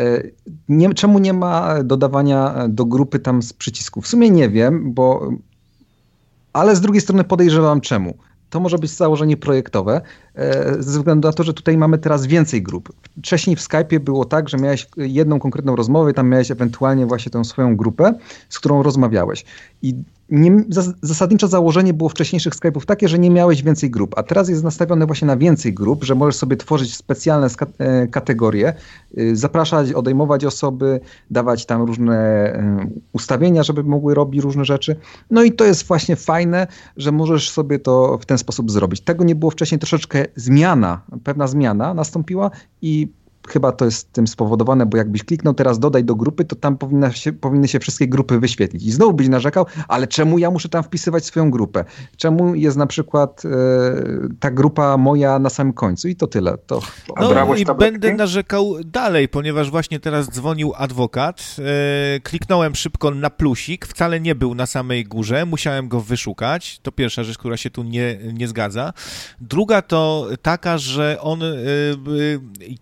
Nie, czemu nie ma dodawania do grupy tam z przycisku? W sumie nie wiem, bo... Ale z drugiej strony podejrzewam czemu. To może być założenie projektowe, ze względu na to, że tutaj mamy teraz więcej grup. Wcześniej w Skype'ie było tak, że miałeś jedną konkretną rozmowę i tam miałeś ewentualnie właśnie tę swoją grupę, z którą rozmawiałeś. I nie, zasadnicze założenie było wcześniejszych Skype'ów takie, że nie miałeś więcej grup, a teraz jest nastawione właśnie na więcej grup, że możesz sobie tworzyć specjalne kategorie, zapraszać, odejmować osoby, dawać tam różne ustawienia, żeby mogły robić różne rzeczy. No i to jest właśnie fajne, że możesz sobie to w ten sposób zrobić. Tego nie było wcześniej, troszeczkę zmiana, pewna zmiana nastąpiła i chyba to jest tym spowodowane, bo jakbyś kliknął teraz dodaj do grupy, to tam powinna się, powinny się wszystkie grupy wyświetlić. I znowu byś narzekał, ale czemu ja muszę tam wpisywać swoją grupę? Czemu jest na przykład e, ta grupa moja na samym końcu? I to tyle. To... No i będę narzekał dalej, ponieważ właśnie teraz dzwonił adwokat. E, kliknąłem szybko na plusik, wcale nie był na samej górze, musiałem go wyszukać. To pierwsza rzecz, która się tu nie, nie zgadza. Druga to taka, że on e, e, kiedy dzwoni,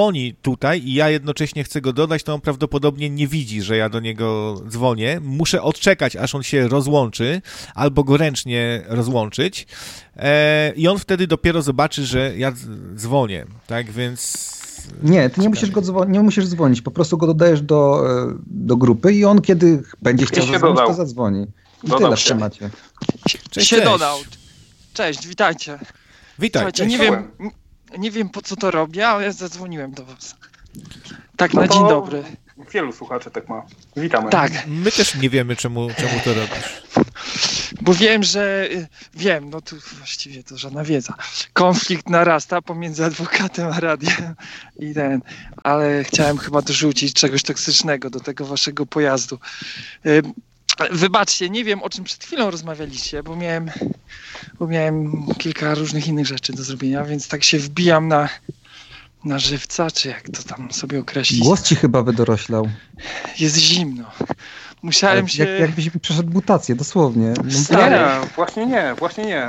dzwoni tutaj i ja jednocześnie chcę go dodać, to on prawdopodobnie nie widzi, że ja do niego dzwonię. Muszę odczekać, aż on się rozłączy, albo go ręcznie rozłączyć e, i on wtedy dopiero zobaczy, że ja dzwonię, tak, więc... Nie, ty nie musisz go dzwonić, nie musisz dzwonić, po prostu go dodajesz do, do grupy i on kiedy będzie chciał zadzwonić, dodał. to zadzwoni. I dodał tyle się. trzymacie. Cześć, się cześć. dodał. Cześć, witajcie. Witaj. Słuchajcie, Cześć. nie wiem, nie wiem po co to robię, ale zadzwoniłem do was. Tak, No na to dzień dobry. Wielu słuchaczy tak ma. Witamy. Tak, My też nie wiemy, czemu, czemu to robisz. bo wiem, że wiem, no tu właściwie to żadna wiedza. Konflikt narasta pomiędzy adwokatem a radiem i ten, ale chciałem chyba dorzucić czegoś toksycznego do tego waszego pojazdu. Y, Wybaczcie, nie wiem o czym przed chwilą rozmawialiście, bo miałem, bo miałem kilka różnych innych rzeczy do zrobienia, więc tak się wbijam na, na żywca, czy jak to tam sobie określić. Głos ci chyba wydoroślał. Jest zimno. Musiałem Ale się... Jak, jakbyś przeszedł mutację, dosłownie. No, Stary. Nie, właśnie nie, właśnie nie.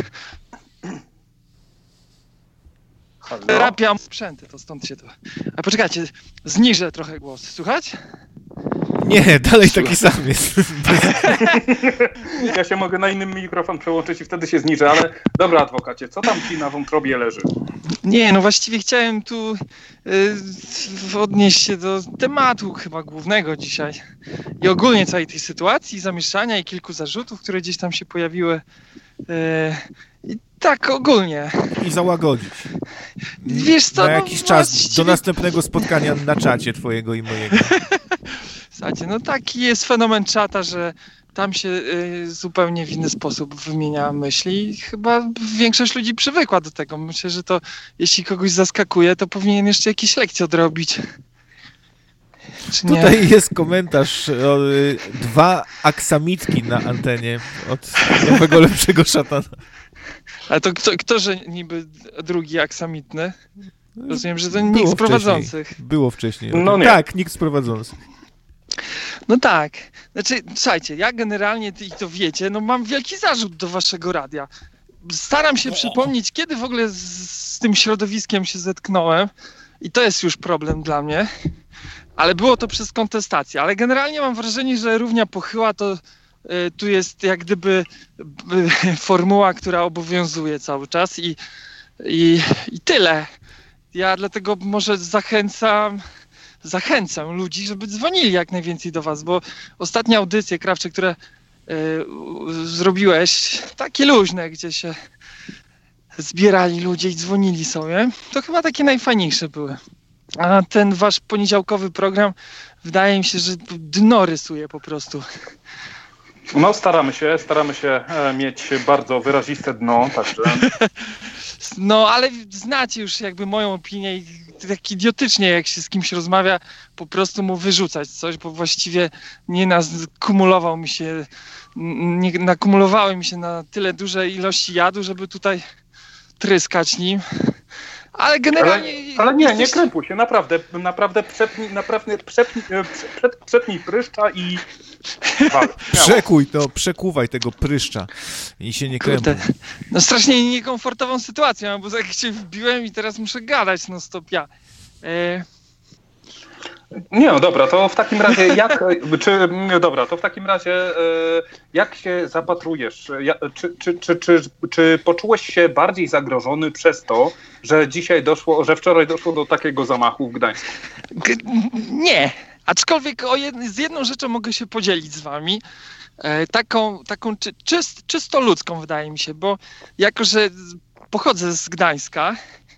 Halo? Terapia sprzęty, to stąd się to... A poczekajcie, zniżę trochę głos. Słuchać? Nie, dalej taki sam jest. Ja się mogę na inny mikrofon przełączyć i wtedy się zniżę, ale dobra adwokacie, co tam ci na wątrobie leży? Nie, no właściwie chciałem tu y, odnieść się do tematu chyba głównego dzisiaj i ogólnie całej tej sytuacji, zamieszania i kilku zarzutów, które gdzieś tam się pojawiły. Y, I tak ogólnie. I załagodzić. Wiesz co, Na no jakiś czas, właściwie- do następnego spotkania na czacie twojego i mojego. Słuchajcie, no taki jest fenomen czata, że tam się y, zupełnie w inny sposób wymienia myśli i chyba większość ludzi przywykła do tego. Myślę, że to jeśli kogoś zaskakuje, to powinien jeszcze jakieś lekcje odrobić. Czy nie? Tutaj jest komentarz o, y, dwa aksamitki na antenie od nowego lepszego szatana. Ale to kto, kto, że niby drugi aksamitny? Rozumiem, że to Było nikt z wcześniej. prowadzących. Było wcześniej. No nie. Tak, nikt z prowadzących. No tak. Znaczy, słuchajcie, ja generalnie, i to wiecie, no mam wielki zarzut do waszego radia. Staram się przypomnieć, kiedy w ogóle z, z tym środowiskiem się zetknąłem i to jest już problem dla mnie, ale było to przez kontestację. Ale generalnie mam wrażenie, że równia pochyła to y, tu jest jak gdyby y, formuła, która obowiązuje cały czas i, i, i tyle. Ja dlatego może zachęcam... Zachęcam ludzi, żeby dzwonili jak najwięcej do was, bo ostatnie audycje, Krawcze, które y, zrobiłeś, takie luźne, gdzie się zbierali ludzie i dzwonili sobie, to chyba takie najfajniejsze były. A ten wasz poniedziałkowy program, wydaje mi się, że dno rysuje po prostu. No staramy się, staramy się e, mieć bardzo wyraziste dno, także... No, ale znacie już jakby moją opinię i tak idiotycznie, jak się z kimś rozmawia, po prostu mu wyrzucać coś, bo właściwie nie nakumulował mi się, nie nakumulowały mi się na tyle duże ilości jadu, żeby tutaj tryskać nim. Ale generalnie... Ale, ale nie, nie jesteś... krępuj się, naprawdę, naprawdę przepnij, naprawdę przepnij, przep, przepnij pryszcza i... Wal, śmiało. Przekuj to, przekuwaj tego pryszcza i się nie krępuj. Kurde, no strasznie niekomfortową sytuację mam, bo tak się wbiłem i teraz muszę gadać no stop ja. E... Nie, no dobra, to w takim razie jak, czy, dobra, to w takim razie e, jak się zapatrujesz, ja, czy, czy, czy, czy, czy poczułeś się bardziej zagrożony przez to, że dzisiaj doszło, że wczoraj doszło do takiego zamachu w Gdańsku? G- nie, aczkolwiek o jed- z jedną rzeczą mogę się podzielić z wami, e, taką, taką czy, czyst, czysto ludzką wydaje mi się, bo jako, że pochodzę z Gdańska,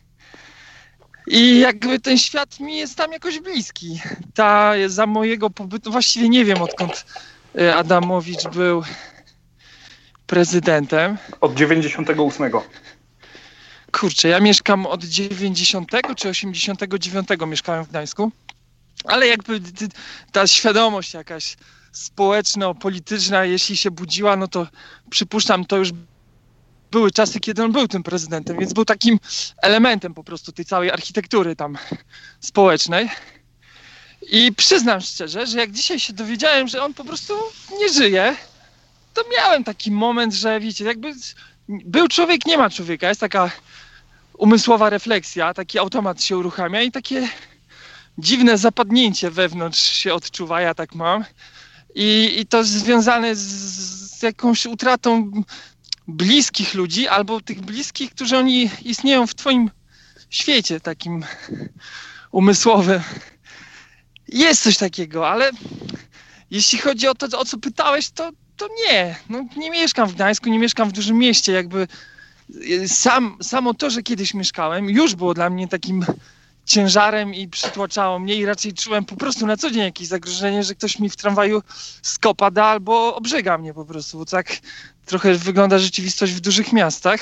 i jakby ten świat mi jest tam jakoś bliski. Ta za mojego pobytu, właściwie nie wiem odkąd Adamowicz był prezydentem. Od dziewięćdziesiątego ósmego. Kurczę, ja mieszkam od dziewięćdziesiątego czy osiemdziesiątego dziewiątego mieszkałem w Gdańsku. Ale jakby ta świadomość jakaś społeczno-polityczna, jeśli się budziła, no to przypuszczam, to już były czasy, kiedy on był tym prezydentem, więc był takim elementem po prostu tej całej architektury tam społecznej. I przyznam szczerze, że jak dzisiaj się dowiedziałem, że on po prostu nie żyje, to miałem taki moment, że wiecie, jakby był człowiek, nie ma człowieka. Jest taka umysłowa refleksja, taki automat się uruchamia i takie dziwne zapadnięcie wewnątrz się odczuwa, ja tak mam. I, i to związane z, z jakąś utratą bliskich ludzi, albo tych bliskich, którzy oni istnieją w twoim świecie takim umysłowym. Jest coś takiego, ale jeśli chodzi o to, o co pytałeś, to, to nie. No, nie mieszkam w Gdańsku, nie mieszkam w dużym mieście. Jakby sam, samo to, że kiedyś mieszkałem, już było dla mnie takim ciężarem i przytłaczało mnie i raczej czułem po prostu na co dzień jakieś zagrożenie, że ktoś mi w tramwaju skopa da albo obrzega mnie po prostu, bo tak trochę wygląda rzeczywistość w dużych miastach.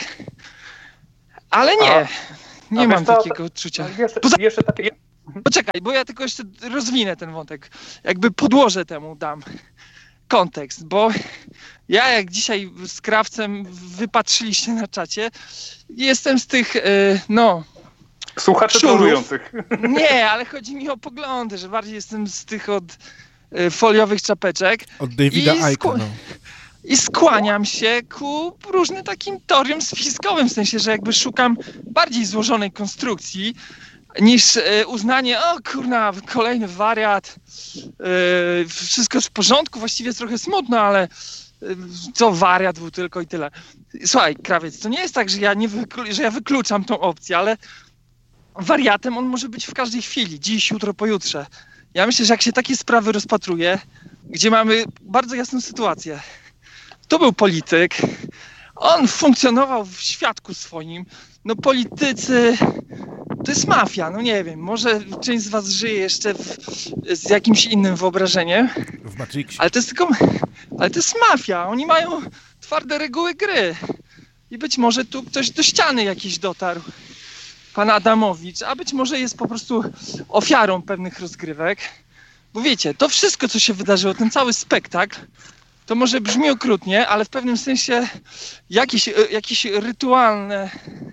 Ale nie, A, nie a mam to, takiego odczucia. Jeszcze, Poza... jeszcze takie... Poczekaj, bo ja tylko jeszcze rozwinę ten wątek. Jakby podłożę temu dam kontekst, bo ja jak dzisiaj z Krawcem wypatrzyliście na czacie, jestem z tych, yy, no... Słuchaczy trolujących. Nie, ale chodzi mi o poglądy, że bardziej jestem z tych od y, foliowych czapeczek. Od Davida I Icke, no. I skłaniam się ku różnym takim teoriom spiskowym, w sensie, że jakby szukam bardziej złożonej konstrukcji niż y, uznanie, o kurna, kolejny wariat, y, wszystko jest w porządku, właściwie jest trochę smutno, ale y, co wariat był tylko i tyle. Słuchaj, Krawiec, to nie jest tak, że ja, nie wyklu- że ja wykluczam tą opcję, ale wariatem on może być w każdej chwili, dziś, jutro, pojutrze. Ja myślę, że jak się takie sprawy rozpatruje, gdzie mamy bardzo jasną sytuację. To był polityk, on funkcjonował w świadku swoim. No politycy, to jest mafia, no nie wiem, może część z was żyje jeszcze w, z jakimś innym wyobrażeniem. W Matrixie. Ale to jest tylko, ale to jest mafia, oni mają twarde reguły gry. I być może tu ktoś do ściany jakiś dotarł. Pan Adamowicz, a być może jest po prostu ofiarą pewnych rozgrywek. Bo wiecie, to wszystko, co się wydarzyło, ten cały spektakl, to może brzmi okrutnie, ale w pewnym sensie jakiś, jakiś rytualny,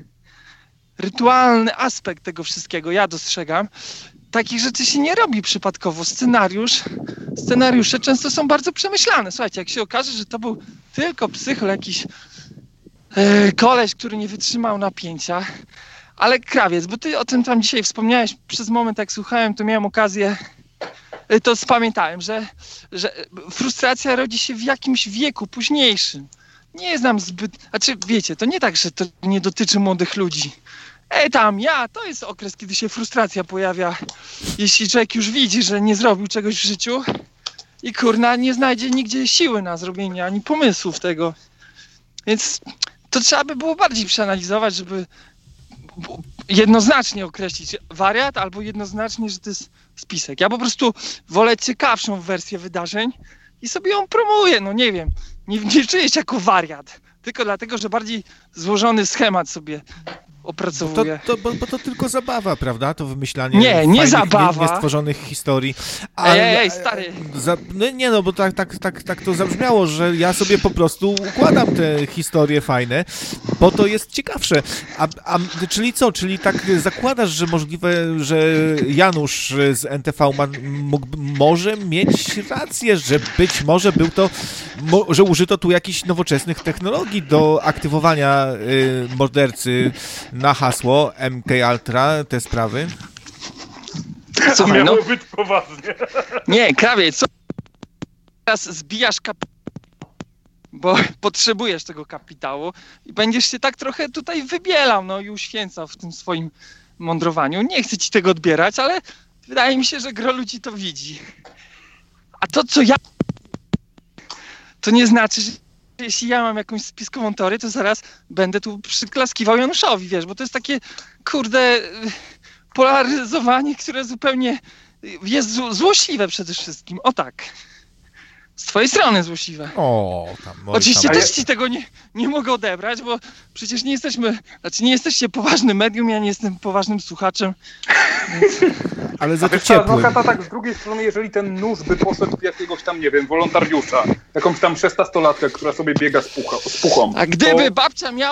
rytualny aspekt tego wszystkiego, ja dostrzegam. Takich rzeczy się nie robi przypadkowo. Scenariusz, scenariusze często są bardzo przemyślane. Słuchajcie, jak się okaże, że to był tylko psychol, jakiś yy, koleś, który nie wytrzymał napięcia. Ale Krawiec, bo ty o tym tam dzisiaj wspomniałeś przez moment, jak słuchałem, to miałem okazję, to spamiętałem, że, że frustracja rodzi się w jakimś wieku późniejszym. Nie znam zbyt... Znaczy, wiecie, to nie tak, że to nie dotyczy młodych ludzi. Ej tam, ja, to jest okres, kiedy się frustracja pojawia, jeśli człowiek już widzi, że nie zrobił czegoś w życiu i kurna, nie znajdzie nigdzie siły na zrobienie, ani pomysłów tego. Więc to trzeba by było bardziej przeanalizować, żeby jednoznacznie określić wariat, albo jednoznacznie, że to jest spisek. Ja po prostu wolę ciekawszą wersję wydarzeń i sobie ją promuję, no nie wiem, nie, nie czuję się jako wariat, tylko dlatego, że bardziej złożony schemat sobie opracowuję. To, to, bo, bo to tylko zabawa, prawda? To wymyślanie nie, nie zabawa. niestworzonych historii. Ale, ej, ej, stary. Za, no nie no, bo tak, tak, tak, tak to zabrzmiało, że ja sobie po prostu układam te historie fajne, bo to jest ciekawsze. A, a, czyli co? Czyli tak zakładasz, że możliwe, że Janusz z N T V ma, mógł, może mieć rację, że być może był to, mo, że użyto tu jakichś nowoczesnych technologii do aktywowania y, mordercy na hasło M K Ultra, te sprawy? Słuchaj, miało no, być poważnie. Nie, Krawiec, co? Teraz zbijasz kapitał, bo potrzebujesz tego kapitału i będziesz się tak trochę tutaj wybielał, no i uświęcał w tym swoim mądrowaniu. Nie chcę ci tego odbierać, ale wydaje mi się, że gro ludzi to widzi. A to, co ja... To nie znaczy, że jeśli ja mam jakąś spiskową teorię, to zaraz będę tu przyklaskiwał Januszowi, wiesz, bo to jest takie, kurde, polaryzowanie, które zupełnie jest złośliwe przede wszystkim. O tak. Z twojej strony złośliwe. O, tam, oj, Oczywiście tam. też ci tego nie, nie mogę odebrać, bo przecież nie jesteśmy, znaczy nie jesteście poważnym medium, ja nie jestem poważnym słuchaczem. Więc... Ale za to ciepłym. No tak, z drugiej strony, jeżeli ten nóż by poszedł w jakiegoś tam, nie wiem, wolontariusza, jakąś tam szesnastolatkę, która sobie biega z, pucha, z puchą. A gdyby to... babcia miała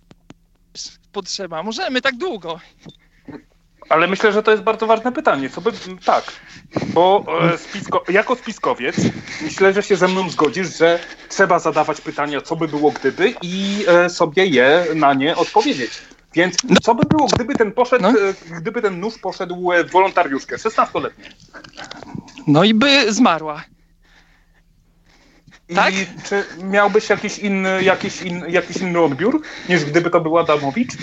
potrzeba, możemy tak długo. Ale myślę, że to jest bardzo ważne pytanie. Co by... Tak, bo e, spisko... jako spiskowiec myślę, że się ze mną zgodzisz, że trzeba zadawać pytania, co by było gdyby i e, sobie je na nie odpowiedzieć. Więc co by było, gdyby ten poszedł, no. gdyby ten nóż poszedł w wolontariuszkę, szesnastoletnią? No i by zmarła. I tak? Czy miałbyś jakiś inny, jakiś, in, jakiś inny odbiór, niż gdyby to był Adamowicz?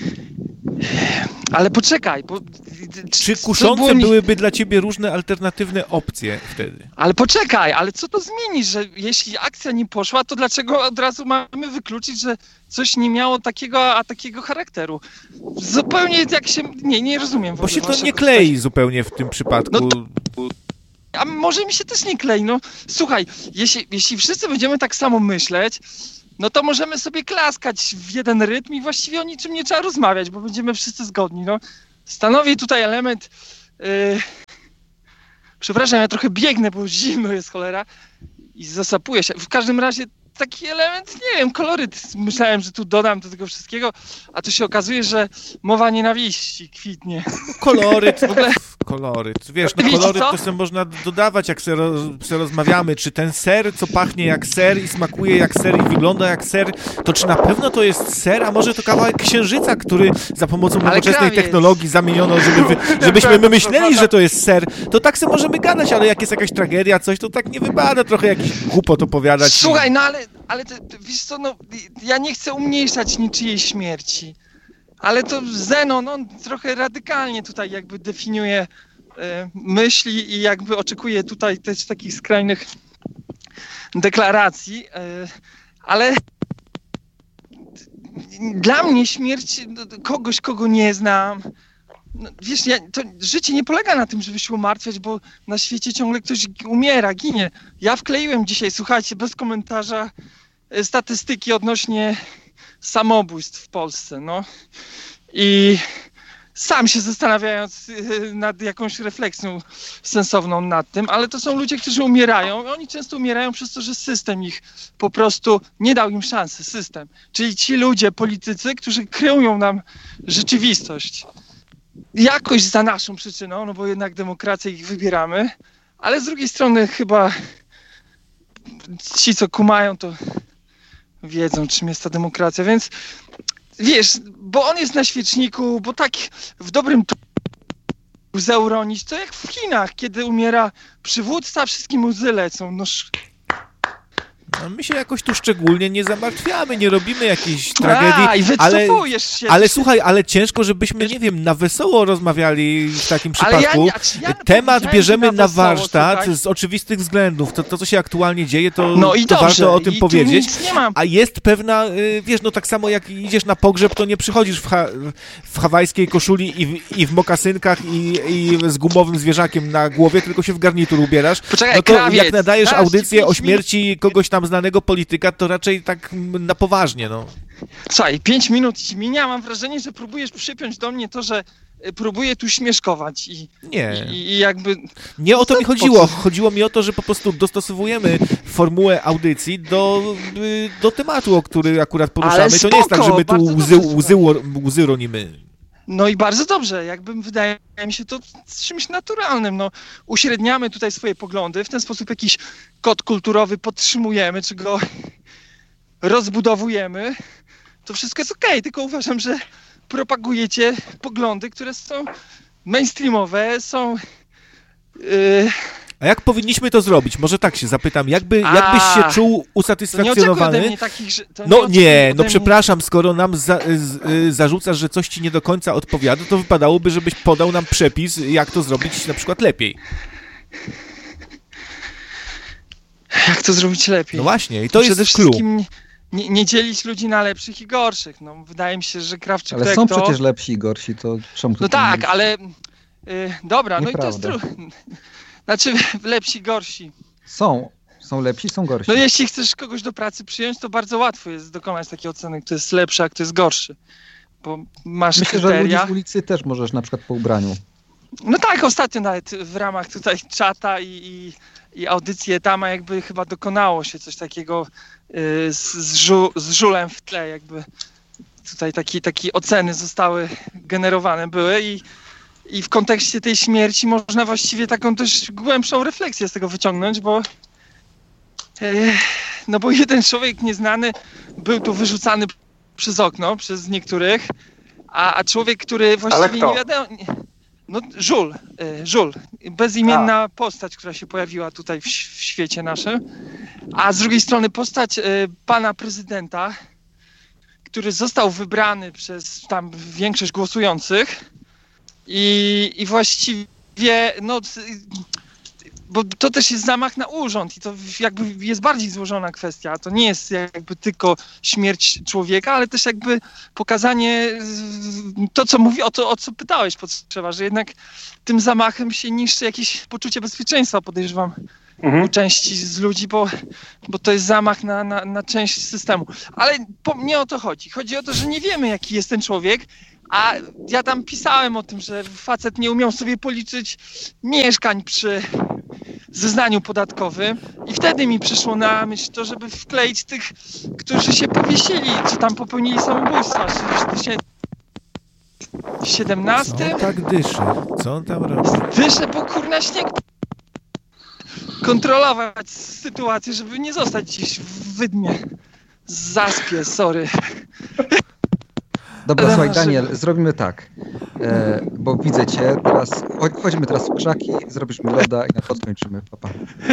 Ale poczekaj, bo... Czy kuszące było... byłyby dla ciebie różne alternatywne opcje wtedy? Ale poczekaj, ale co to zmieni, że jeśli akcja nie poszła, to dlaczego od razu mamy wykluczyć, że coś nie miało takiego, a takiego charakteru? Zupełnie jak się... Nie, nie rozumiem. Bo się to nie klei tutaj zupełnie w tym przypadku. No to... A może mi się też nie klei, no. Słuchaj, jeśli, jeśli wszyscy będziemy tak samo myśleć, no to możemy sobie klaskać w jeden rytm i właściwie o niczym nie trzeba rozmawiać, bo będziemy wszyscy zgodni, no. Stanowi tutaj element... Yy... Przepraszam, ja trochę biegnę, bo zimno jest, cholera, i zasapuję się. W każdym razie taki element, nie wiem, koloryt. Myślałem, że tu dodam do tego wszystkiego, a tu się okazuje, że mowa nienawiści kwitnie. Koloryt, w ogóle... Koloryt. Wiesz, no koloryt to sobie można dodawać, jak sobie, roz, sobie rozmawiamy, czy ten ser, co pachnie jak ser i smakuje jak ser i wygląda jak ser, to czy na pewno to jest ser, a może to kawałek księżyca, który za pomocą nowoczesnej technologii zamieniono, żeby wy, żebyśmy my myśleli, że to jest ser, to tak sobie możemy gadać, ale jak jest jakaś tragedia, coś, to tak nie wypada trochę jakiś głupot opowiadać. Słuchaj, no ale, ale to, to, wiesz co, no, ja nie chcę umniejszać niczyjej śmierci. Ale to Zenon, on trochę radykalnie tutaj jakby definiuje e, myśli i jakby oczekuje tutaj też takich skrajnych deklaracji, e, ale dla mnie śmierć kogoś, kogo nie znam, no, wiesz, ja, to życie nie polega na tym, żeby się umartwiać, bo na świecie ciągle ktoś umiera, ginie. Ja wkleiłem dzisiaj, słuchajcie, bez komentarza, statystyki odnośnie samobójstw w Polsce, no. I sam się zastanawiając nad jakąś refleksją sensowną nad tym, ale to są ludzie, którzy umierają i oni często umierają przez to, że system ich po prostu nie dał im szansy, system. Czyli ci ludzie, politycy, którzy kreują nam rzeczywistość. Jakoś za naszą przyczyną, no bo jednak demokrację ich wybieramy, ale z drugiej strony chyba ci, co kumają, to wiedzą, czym jest ta demokracja, więc wiesz, bo on jest na świeczniku, bo tak w dobrym łzę uronić, to jak w Chinach, kiedy umiera przywódca, wszystkim łzy lecą. No, no my się jakoś tu szczególnie nie zamartwiamy, nie robimy jakiejś tragedii, A, i ale, się, ale słuchaj, ale ciężko, żebyśmy, nie wiem, na wesoło rozmawiali w takim ale przypadku. Ja, ja, ja Temat bierzemy na, na wesoło, warsztat słuchaj. z oczywistych względów. To, to co się aktualnie dzieje, to, no i to dobrze, warto o tym i powiedzieć. Nie mam. A jest pewna, wiesz, no tak samo jak idziesz na pogrzeb, to nie przychodzisz w, ha w hawajskiej koszuli i w, i w mokasynkach i, i z gumowym zwierzakiem na głowie, tylko się w garnitur ubierasz. Poczekaj, no to krawiec, jak nadajesz audycję o śmierci minut. kogoś tam znanego polityka, to raczej tak na poważnie, no. Słuchaj, pięć minut ci minia, mam wrażenie, że próbujesz przypiąć do mnie to, że próbuję tu śmieszkować i, nie. i, i jakby... Nie o to mi chodziło. Chodziło mi o to, że po prostu dostosowujemy formułę audycji do, do tematu, o który akurat poruszamy. Spoko, to nie jest tak, że my tu łzy, łzy, łzy, łzy ronimy. No i bardzo dobrze, jakby wydaje mi się to czymś naturalnym. No, uśredniamy tutaj swoje poglądy, w ten sposób jakiś kod kulturowy podtrzymujemy, czy go rozbudowujemy. To wszystko jest okej, okay, tylko uważam, że propagujecie poglądy, które są mainstreamowe, są... Yy... A jak powinniśmy to zrobić? Może tak się zapytam, jakby, jakbyś się czuł usatysfakcjonowany? To nie takich, że, to no nie, nie no mnie... przepraszam, skoro nam za, z, y, zarzucasz, że coś ci nie do końca odpowiada, to wypadałoby, żebyś podał nam przepis, jak to zrobić na przykład lepiej. Jak to zrobić lepiej? No właśnie, i to Przede jest clue. Nie, nie, nie dzielić ludzi na lepszych i gorszych. No, wydaje mi się, że Krawczyk Ale są to... przecież lepsi i gorsi, to czemu... No tak, mówić? ale... Yy, dobra, Nieprawda. no i to jest... Znaczy, lepsi, gorsi. Są. Są lepsi, są gorsi. No jeśli chcesz kogoś do pracy przyjąć, to bardzo łatwo jest dokonać takiej oceny, kto jest lepszy, a kto jest gorszy. Bo masz Myślę, kryteria. że ludzi z ulicy też możesz na przykład po ubraniu. No tak, ostatnio nawet w ramach tutaj czata i, i, i audycji Etama jakby chyba dokonało się coś takiego yy, z, z, żu, z żulem w tle, jakby tutaj takie taki oceny zostały generowane były i I w kontekście tej śmierci można właściwie taką też głębszą refleksję z tego wyciągnąć, bo e, no bo jeden człowiek nieznany był tu wyrzucany przez okno, przez niektórych, A, a człowiek, który właściwie nie wiadomo... No, Żul, Żul, bezimienna a. postać, która się pojawiła tutaj w, w świecie naszym, a z drugiej strony postać pana prezydenta, który został wybrany przez tam większość głosujących i, i właściwie, no, bo to też jest zamach na urząd i to jakby jest bardziej złożona kwestia. To nie jest jakby tylko śmierć człowieka, ale też jakby pokazanie to, co mówi, o to, o co pytałeś, potrzeba, że jednak tym zamachem się niszczy jakieś poczucie bezpieczeństwa, podejrzewam, mhm. u części z ludzi, bo, bo to jest zamach na, na, na część systemu. Ale po, nie o to chodzi. Chodzi o to, że nie wiemy, jaki jest ten człowiek, a ja tam pisałem o tym, że facet nie umiał sobie policzyć mieszkań przy zeznaniu podatkowym i wtedy mi przyszło na myśl to, żeby wkleić tych, którzy się powiesili, czy tam popełnili samobójstwa w dwa tysiące siedemnastym. Co on tak dyszy? Co on tam robi? Dyszę, bo kurna śnieg kontrolować sytuację, żeby nie zostać gdzieś w wydmie. Zaspie, sorry. Dobra, słuchaj, Daniel, zrobimy tak, e, bo widzę cię, teraz chodźmy teraz w krzaki, zrobisz mi loda i na to skończymy, papa.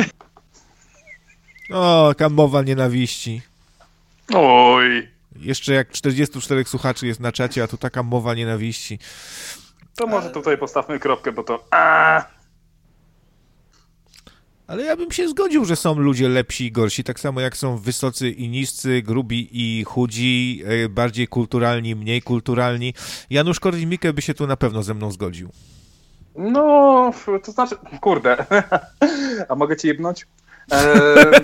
O, jaka mowa nienawiści. Oj. Jeszcze jak czterdziestu czterech słuchaczy jest na czacie, a tu taka mowa nienawiści. To może tutaj postawmy kropkę, bo to... A. Ale ja bym się zgodził, że są ludzie lepsi i gorsi, tak samo jak są wysocy i niscy, grubi i chudzi, bardziej kulturalni, mniej kulturalni. Janusz Korwin-Mikke by się tu na pewno ze mną zgodził. No, to znaczy, kurde, a mogę ci jebnąć? Eee...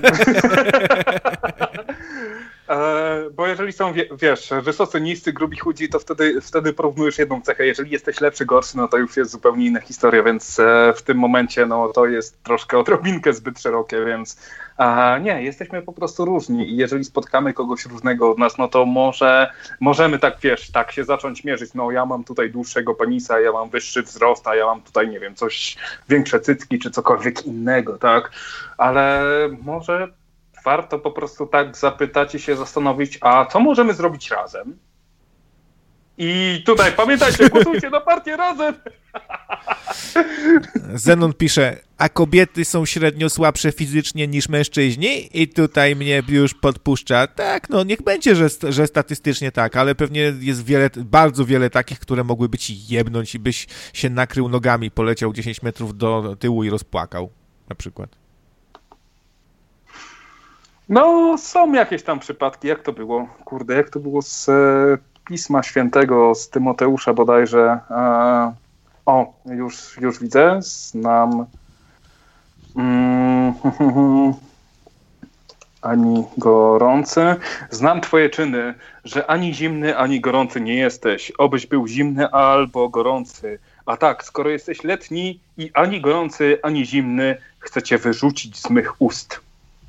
eee, bo jeżeli są, wiesz, wysocy, niscy, grubi, chudzi, to wtedy, wtedy porównujesz jedną cechę. Jeżeli jesteś lepszy, gorszy, no to już jest zupełnie inna historia, więc e, w tym momencie no to jest troszkę odrobinkę zbyt szerokie, więc e, nie, jesteśmy po prostu różni i jeżeli spotkamy kogoś różnego od nas, no to może możemy tak, wiesz, tak się zacząć mierzyć, no ja mam tutaj dłuższego penisa, ja mam wyższy wzrost, a ja mam tutaj, nie wiem, coś, większe cycki, czy cokolwiek innego, tak, ale może warto po prostu tak zapytać i się zastanowić, a co możemy zrobić razem? I tutaj pamiętajcie, głosujcie na partię Razem! Zenon pisze, a kobiety są średnio słabsze fizycznie niż mężczyźni? I tutaj mnie już podpuszcza, tak, no niech będzie, że, że statystycznie tak, ale pewnie jest wiele, bardzo wiele takich, które mogłyby ci jebnąć i byś się nakrył nogami, poleciał dziesięć metrów do tyłu i rozpłakał, na przykład. No, są jakieś tam przypadki, jak to było, kurde, jak to było z e, Pisma Świętego, z Tymoteusza bodajże. E, o, już, już widzę, znam mm, ani gorący. Znam twoje czyny, że ani zimny, ani gorący nie jesteś. Obyś był zimny albo gorący. A tak, skoro jesteś letni i ani gorący, ani zimny, chcę cię wyrzucić z mych ust.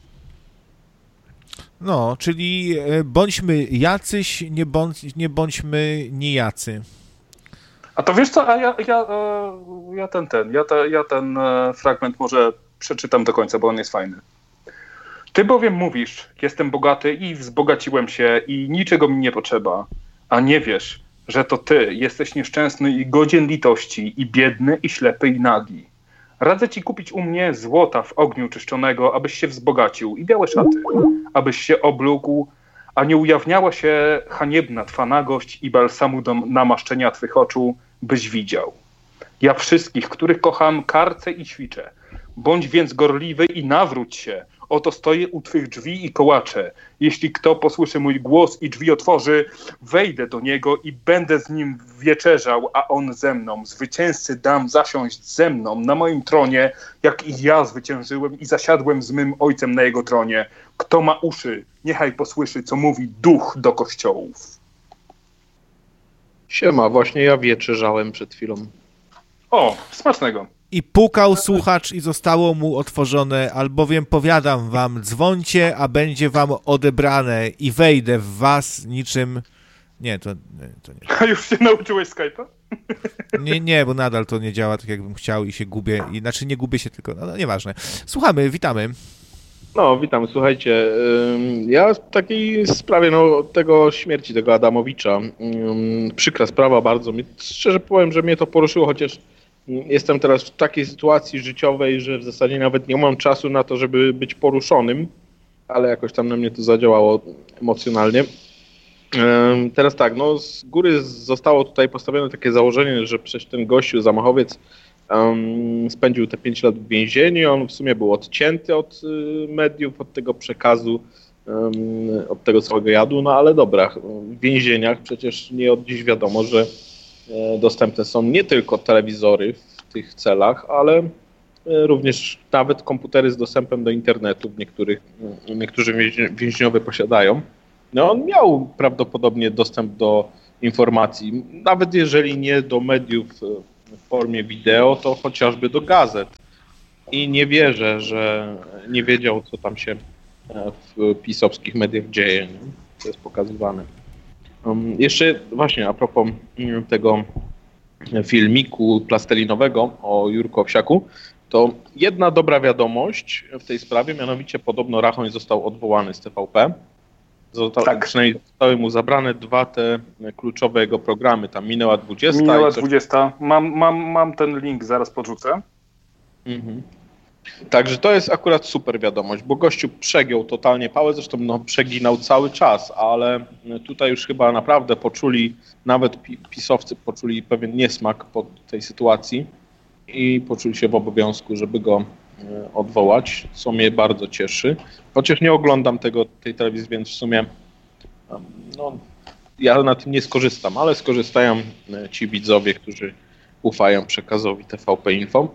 No, czyli bądźmy jacyś, nie, bądź, nie bądźmy nijacy. A to wiesz co, a ja, ja, ja ten, ten, ja, te, ja ten fragment może przeczytam do końca, bo on jest fajny. Ty bowiem mówisz, jestem bogaty i wzbogaciłem się i niczego mi nie potrzeba, a nie wiesz, że to ty jesteś nieszczęsny i godzien litości i biedny i ślepy i nagi. Radzę ci kupić u mnie złota w ogniu czyszczonego, abyś się wzbogacił i białe szaty, abyś się oblógł, a nie ujawniała się haniebna twa nagość i balsamu do namaszczenia twych oczu, byś widział. Ja wszystkich, których kocham, karcę i ćwiczę. Bądź więc gorliwy i nawróć się. Oto stoję u twych drzwi i kołaczę. Jeśli kto posłyszy mój głos i drzwi otworzy, wejdę do niego i będę z nim wieczerzał, a on ze mną. Zwycięzcy dam zasiąść ze mną na moim tronie, jak i ja zwyciężyłem i zasiadłem z mym ojcem na jego tronie. Kto ma uszy, niechaj posłyszy, co mówi duch do kościołów. Siema, właśnie ja wieczerzałem przed chwilą. O, smacznego. I pukał słuchacz i zostało mu otworzone, albowiem powiadam wam, dzwońcie, a będzie wam odebrane i wejdę w was niczym... Nie, to nie. To nie. A już się nauczyłeś Skype'a? Nie, nie, bo nadal to nie działa tak, jakbym chciał i się gubię. I, znaczy nie gubię się tylko, no, no nieważne. Słuchamy, witamy. No, witam, słuchajcie, ja w takiej sprawie, no, tego śmierci tego Adamowicza, przykra sprawa bardzo, szczerze powiem, że mnie to poruszyło, chociaż jestem teraz w takiej sytuacji życiowej, że w zasadzie nawet nie mam czasu na to, żeby być poruszonym, ale jakoś tam na mnie to zadziałało emocjonalnie. Teraz tak, no z góry zostało tutaj postawione takie założenie, że przecież ten gościu, zamachowiec, um, spędził te pięć lat w więzieniu, on w sumie był odcięty od y, mediów, od tego przekazu, um, od tego całego jadu, no ale dobra, w więzieniach przecież nie od dziś wiadomo, że e, dostępne są nie tylko telewizory w tych celach, ale e, również nawet komputery z dostępem do internetu, w niektórych, niektórzy więźniowie posiadają. No on miał prawdopodobnie dostęp do informacji, nawet jeżeli nie do mediów w formie wideo, to chociażby do gazet. I nie wierzę, że nie wiedział, co tam się w pisowskich mediach dzieje, nie? Co jest pokazywane. Um, jeszcze właśnie a propos tego filmiku plastelinowego o Jurku Owsiaku, to jedna dobra wiadomość w tej sprawie, mianowicie podobno Rachoń został odwołany z T V P. Został, tak. Przynajmniej zostały mu zabrane dwa te kluczowe jego programy. Tam minęła dwudziesta. Minęła i coś... dwudziesta. Mam, mam, mam ten link, zaraz podrzucę. Mhm. Także to jest akurat super wiadomość, bo gościu przegiął totalnie pałę, zresztą no, przeginał cały czas, ale tutaj już chyba naprawdę poczuli, nawet pisowcy poczuli pewien niesmak po tej sytuacji i poczuli się w obowiązku, żeby go odwołać, co mnie bardzo cieszy. Chociaż nie oglądam tego, tej telewizji, więc w sumie no, ja na tym nie skorzystam, ale skorzystają ci widzowie, którzy ufają przekazowi T V P Info.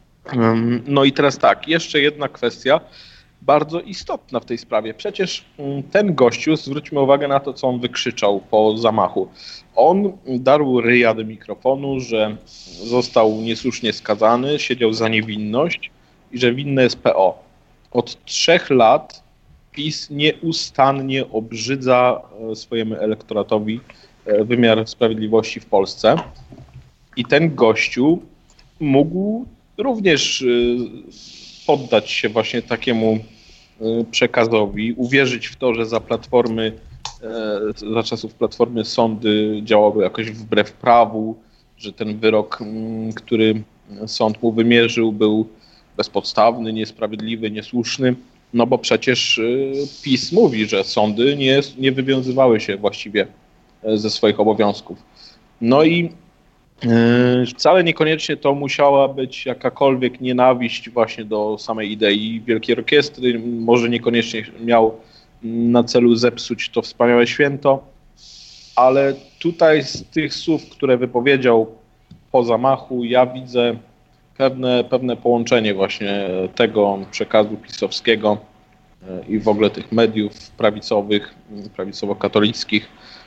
No i teraz tak, jeszcze jedna kwestia bardzo istotna w tej sprawie. Przecież ten gościu, zwróćmy uwagę na to, co on wykrzyczał po zamachu. On darł ryja do mikrofonu, że został niesłusznie skazany, siedział za niewinność i że winne jest P O. Od trzech lat PiS nieustannie obrzydza swojemu elektoratowi wymiar sprawiedliwości w Polsce. I ten gościu mógł również poddać się właśnie takiemu przekazowi, uwierzyć w to, że za Platformy, za czasów Platformy sądy działały jakoś wbrew prawu, że ten wyrok, który sąd mu wymierzył, był bezpodstawny, niesprawiedliwy, niesłuszny, no bo przecież PiS mówi, że sądy nie, nie wywiązywały się właściwie ze swoich obowiązków. No i yy, wcale niekoniecznie to musiała być jakakolwiek nienawiść właśnie do samej idei Wielkiej Orkiestry, może niekoniecznie miał na celu zepsuć to wspaniałe święto, ale tutaj z tych słów, które wypowiedział po zamachu, ja widzę Pewne, pewne połączenie właśnie tego przekazu pisowskiego i w ogóle tych mediów prawicowych, prawicowo-katolickich,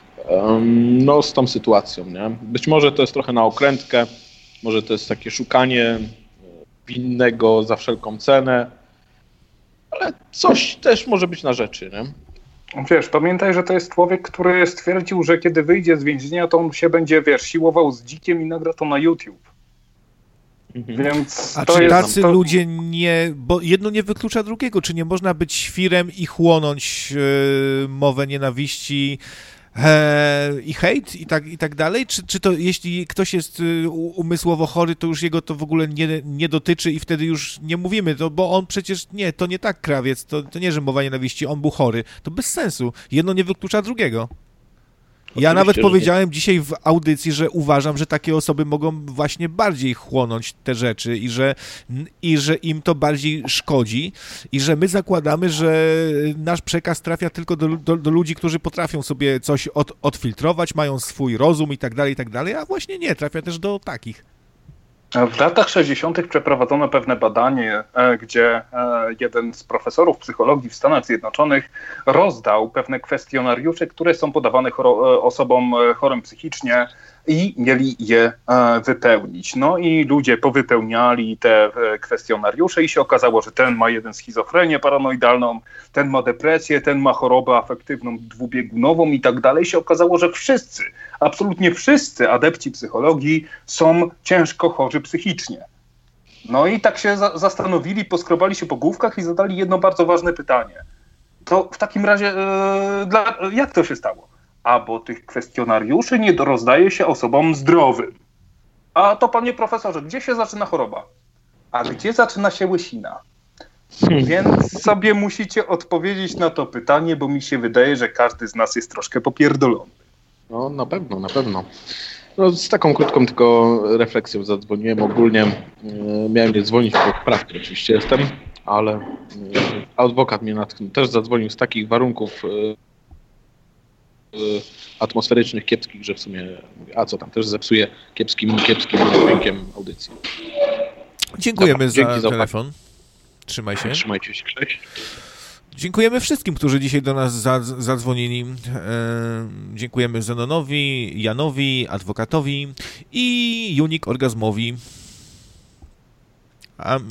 no z tą sytuacją, nie? Być może to jest trochę na okrętkę, może to jest takie szukanie winnego za wszelką cenę, ale coś też może być na rzeczy, nie? Wiesz, pamiętaj, że to jest człowiek, który stwierdził, że kiedy wyjdzie z więzienia, to on się będzie, wiesz, siłował z dzikiem i nagra to na YouTube. Więc A to czy jest, tacy to... ludzie nie, bo jedno nie wyklucza drugiego, czy nie można być świrem i chłonąć e, mowę nienawiści e, i hejt i tak, i tak dalej? Czy, czy to jeśli ktoś jest umysłowo chory, to już jego to w ogóle nie, nie dotyczy i wtedy już nie mówimy, to, bo on przecież nie, to nie tak krawiec, to, to nie, że mowa nienawiści, on był chory, to bez sensu, jedno nie wyklucza drugiego. Ja nawet powiedziałem dzisiaj w audycji, że uważam, że takie osoby mogą właśnie bardziej chłonąć te rzeczy i że, i że im to bardziej szkodzi i że my zakładamy, że nasz przekaz trafia tylko do, do, do ludzi, którzy potrafią sobie coś od, odfiltrować, mają swój rozum i tak dalej, i tak dalej, a właśnie nie, trafia też do takich. W latach sześćdziesiątych przeprowadzono pewne badanie, gdzie jeden z profesorów psychologii w Stanach Zjednoczonych rozdał pewne kwestionariusze, które są podawane choro- osobom chorym psychicznie i mieli je wypełnić. No i ludzie powypełniali te kwestionariusze i się okazało, że ten ma jeden schizofrenię paranoidalną, ten ma depresję, ten ma chorobę afektywną dwubiegunową i tak dalej. Się okazało, że wszyscy, absolutnie wszyscy adepci psychologii są ciężko chorzy psychicznie. No i tak się za- zastanowili, poskrobali się po główkach i zadali jedno bardzo ważne pytanie. To w takim razie yy, dla, jak to się stało? A bo tych kwestionariuszy nie rozdaje się osobom zdrowym. A to, panie profesorze, gdzie się zaczyna choroba? A gdzie zaczyna się łysina? Więc sobie musicie odpowiedzieć na to pytanie, bo mi się wydaje, że każdy z nas jest troszkę popierdolony. No na pewno, na pewno. No, z taką krótką tylko refleksją zadzwoniłem. Ogólnie e, miałem nie dzwonić, bo w pracy oczywiście jestem, ale e, adwokat mnie natknął. Też zadzwonił z takich warunków e, e, atmosferycznych, kiepskich, że w sumie mówię, a co tam, też zepsuje kiepskim, kiepskim dźwiękiem audycji. Dziękujemy Dobra, za, za telefon. Trzymaj się. Trzymajcie się, cześć. Dziękujemy wszystkim, którzy dzisiaj do nas zadz- zadzwonili. E, dziękujemy Zenonowi, Janowi, adwokatowi i Unik Orgazmowi. A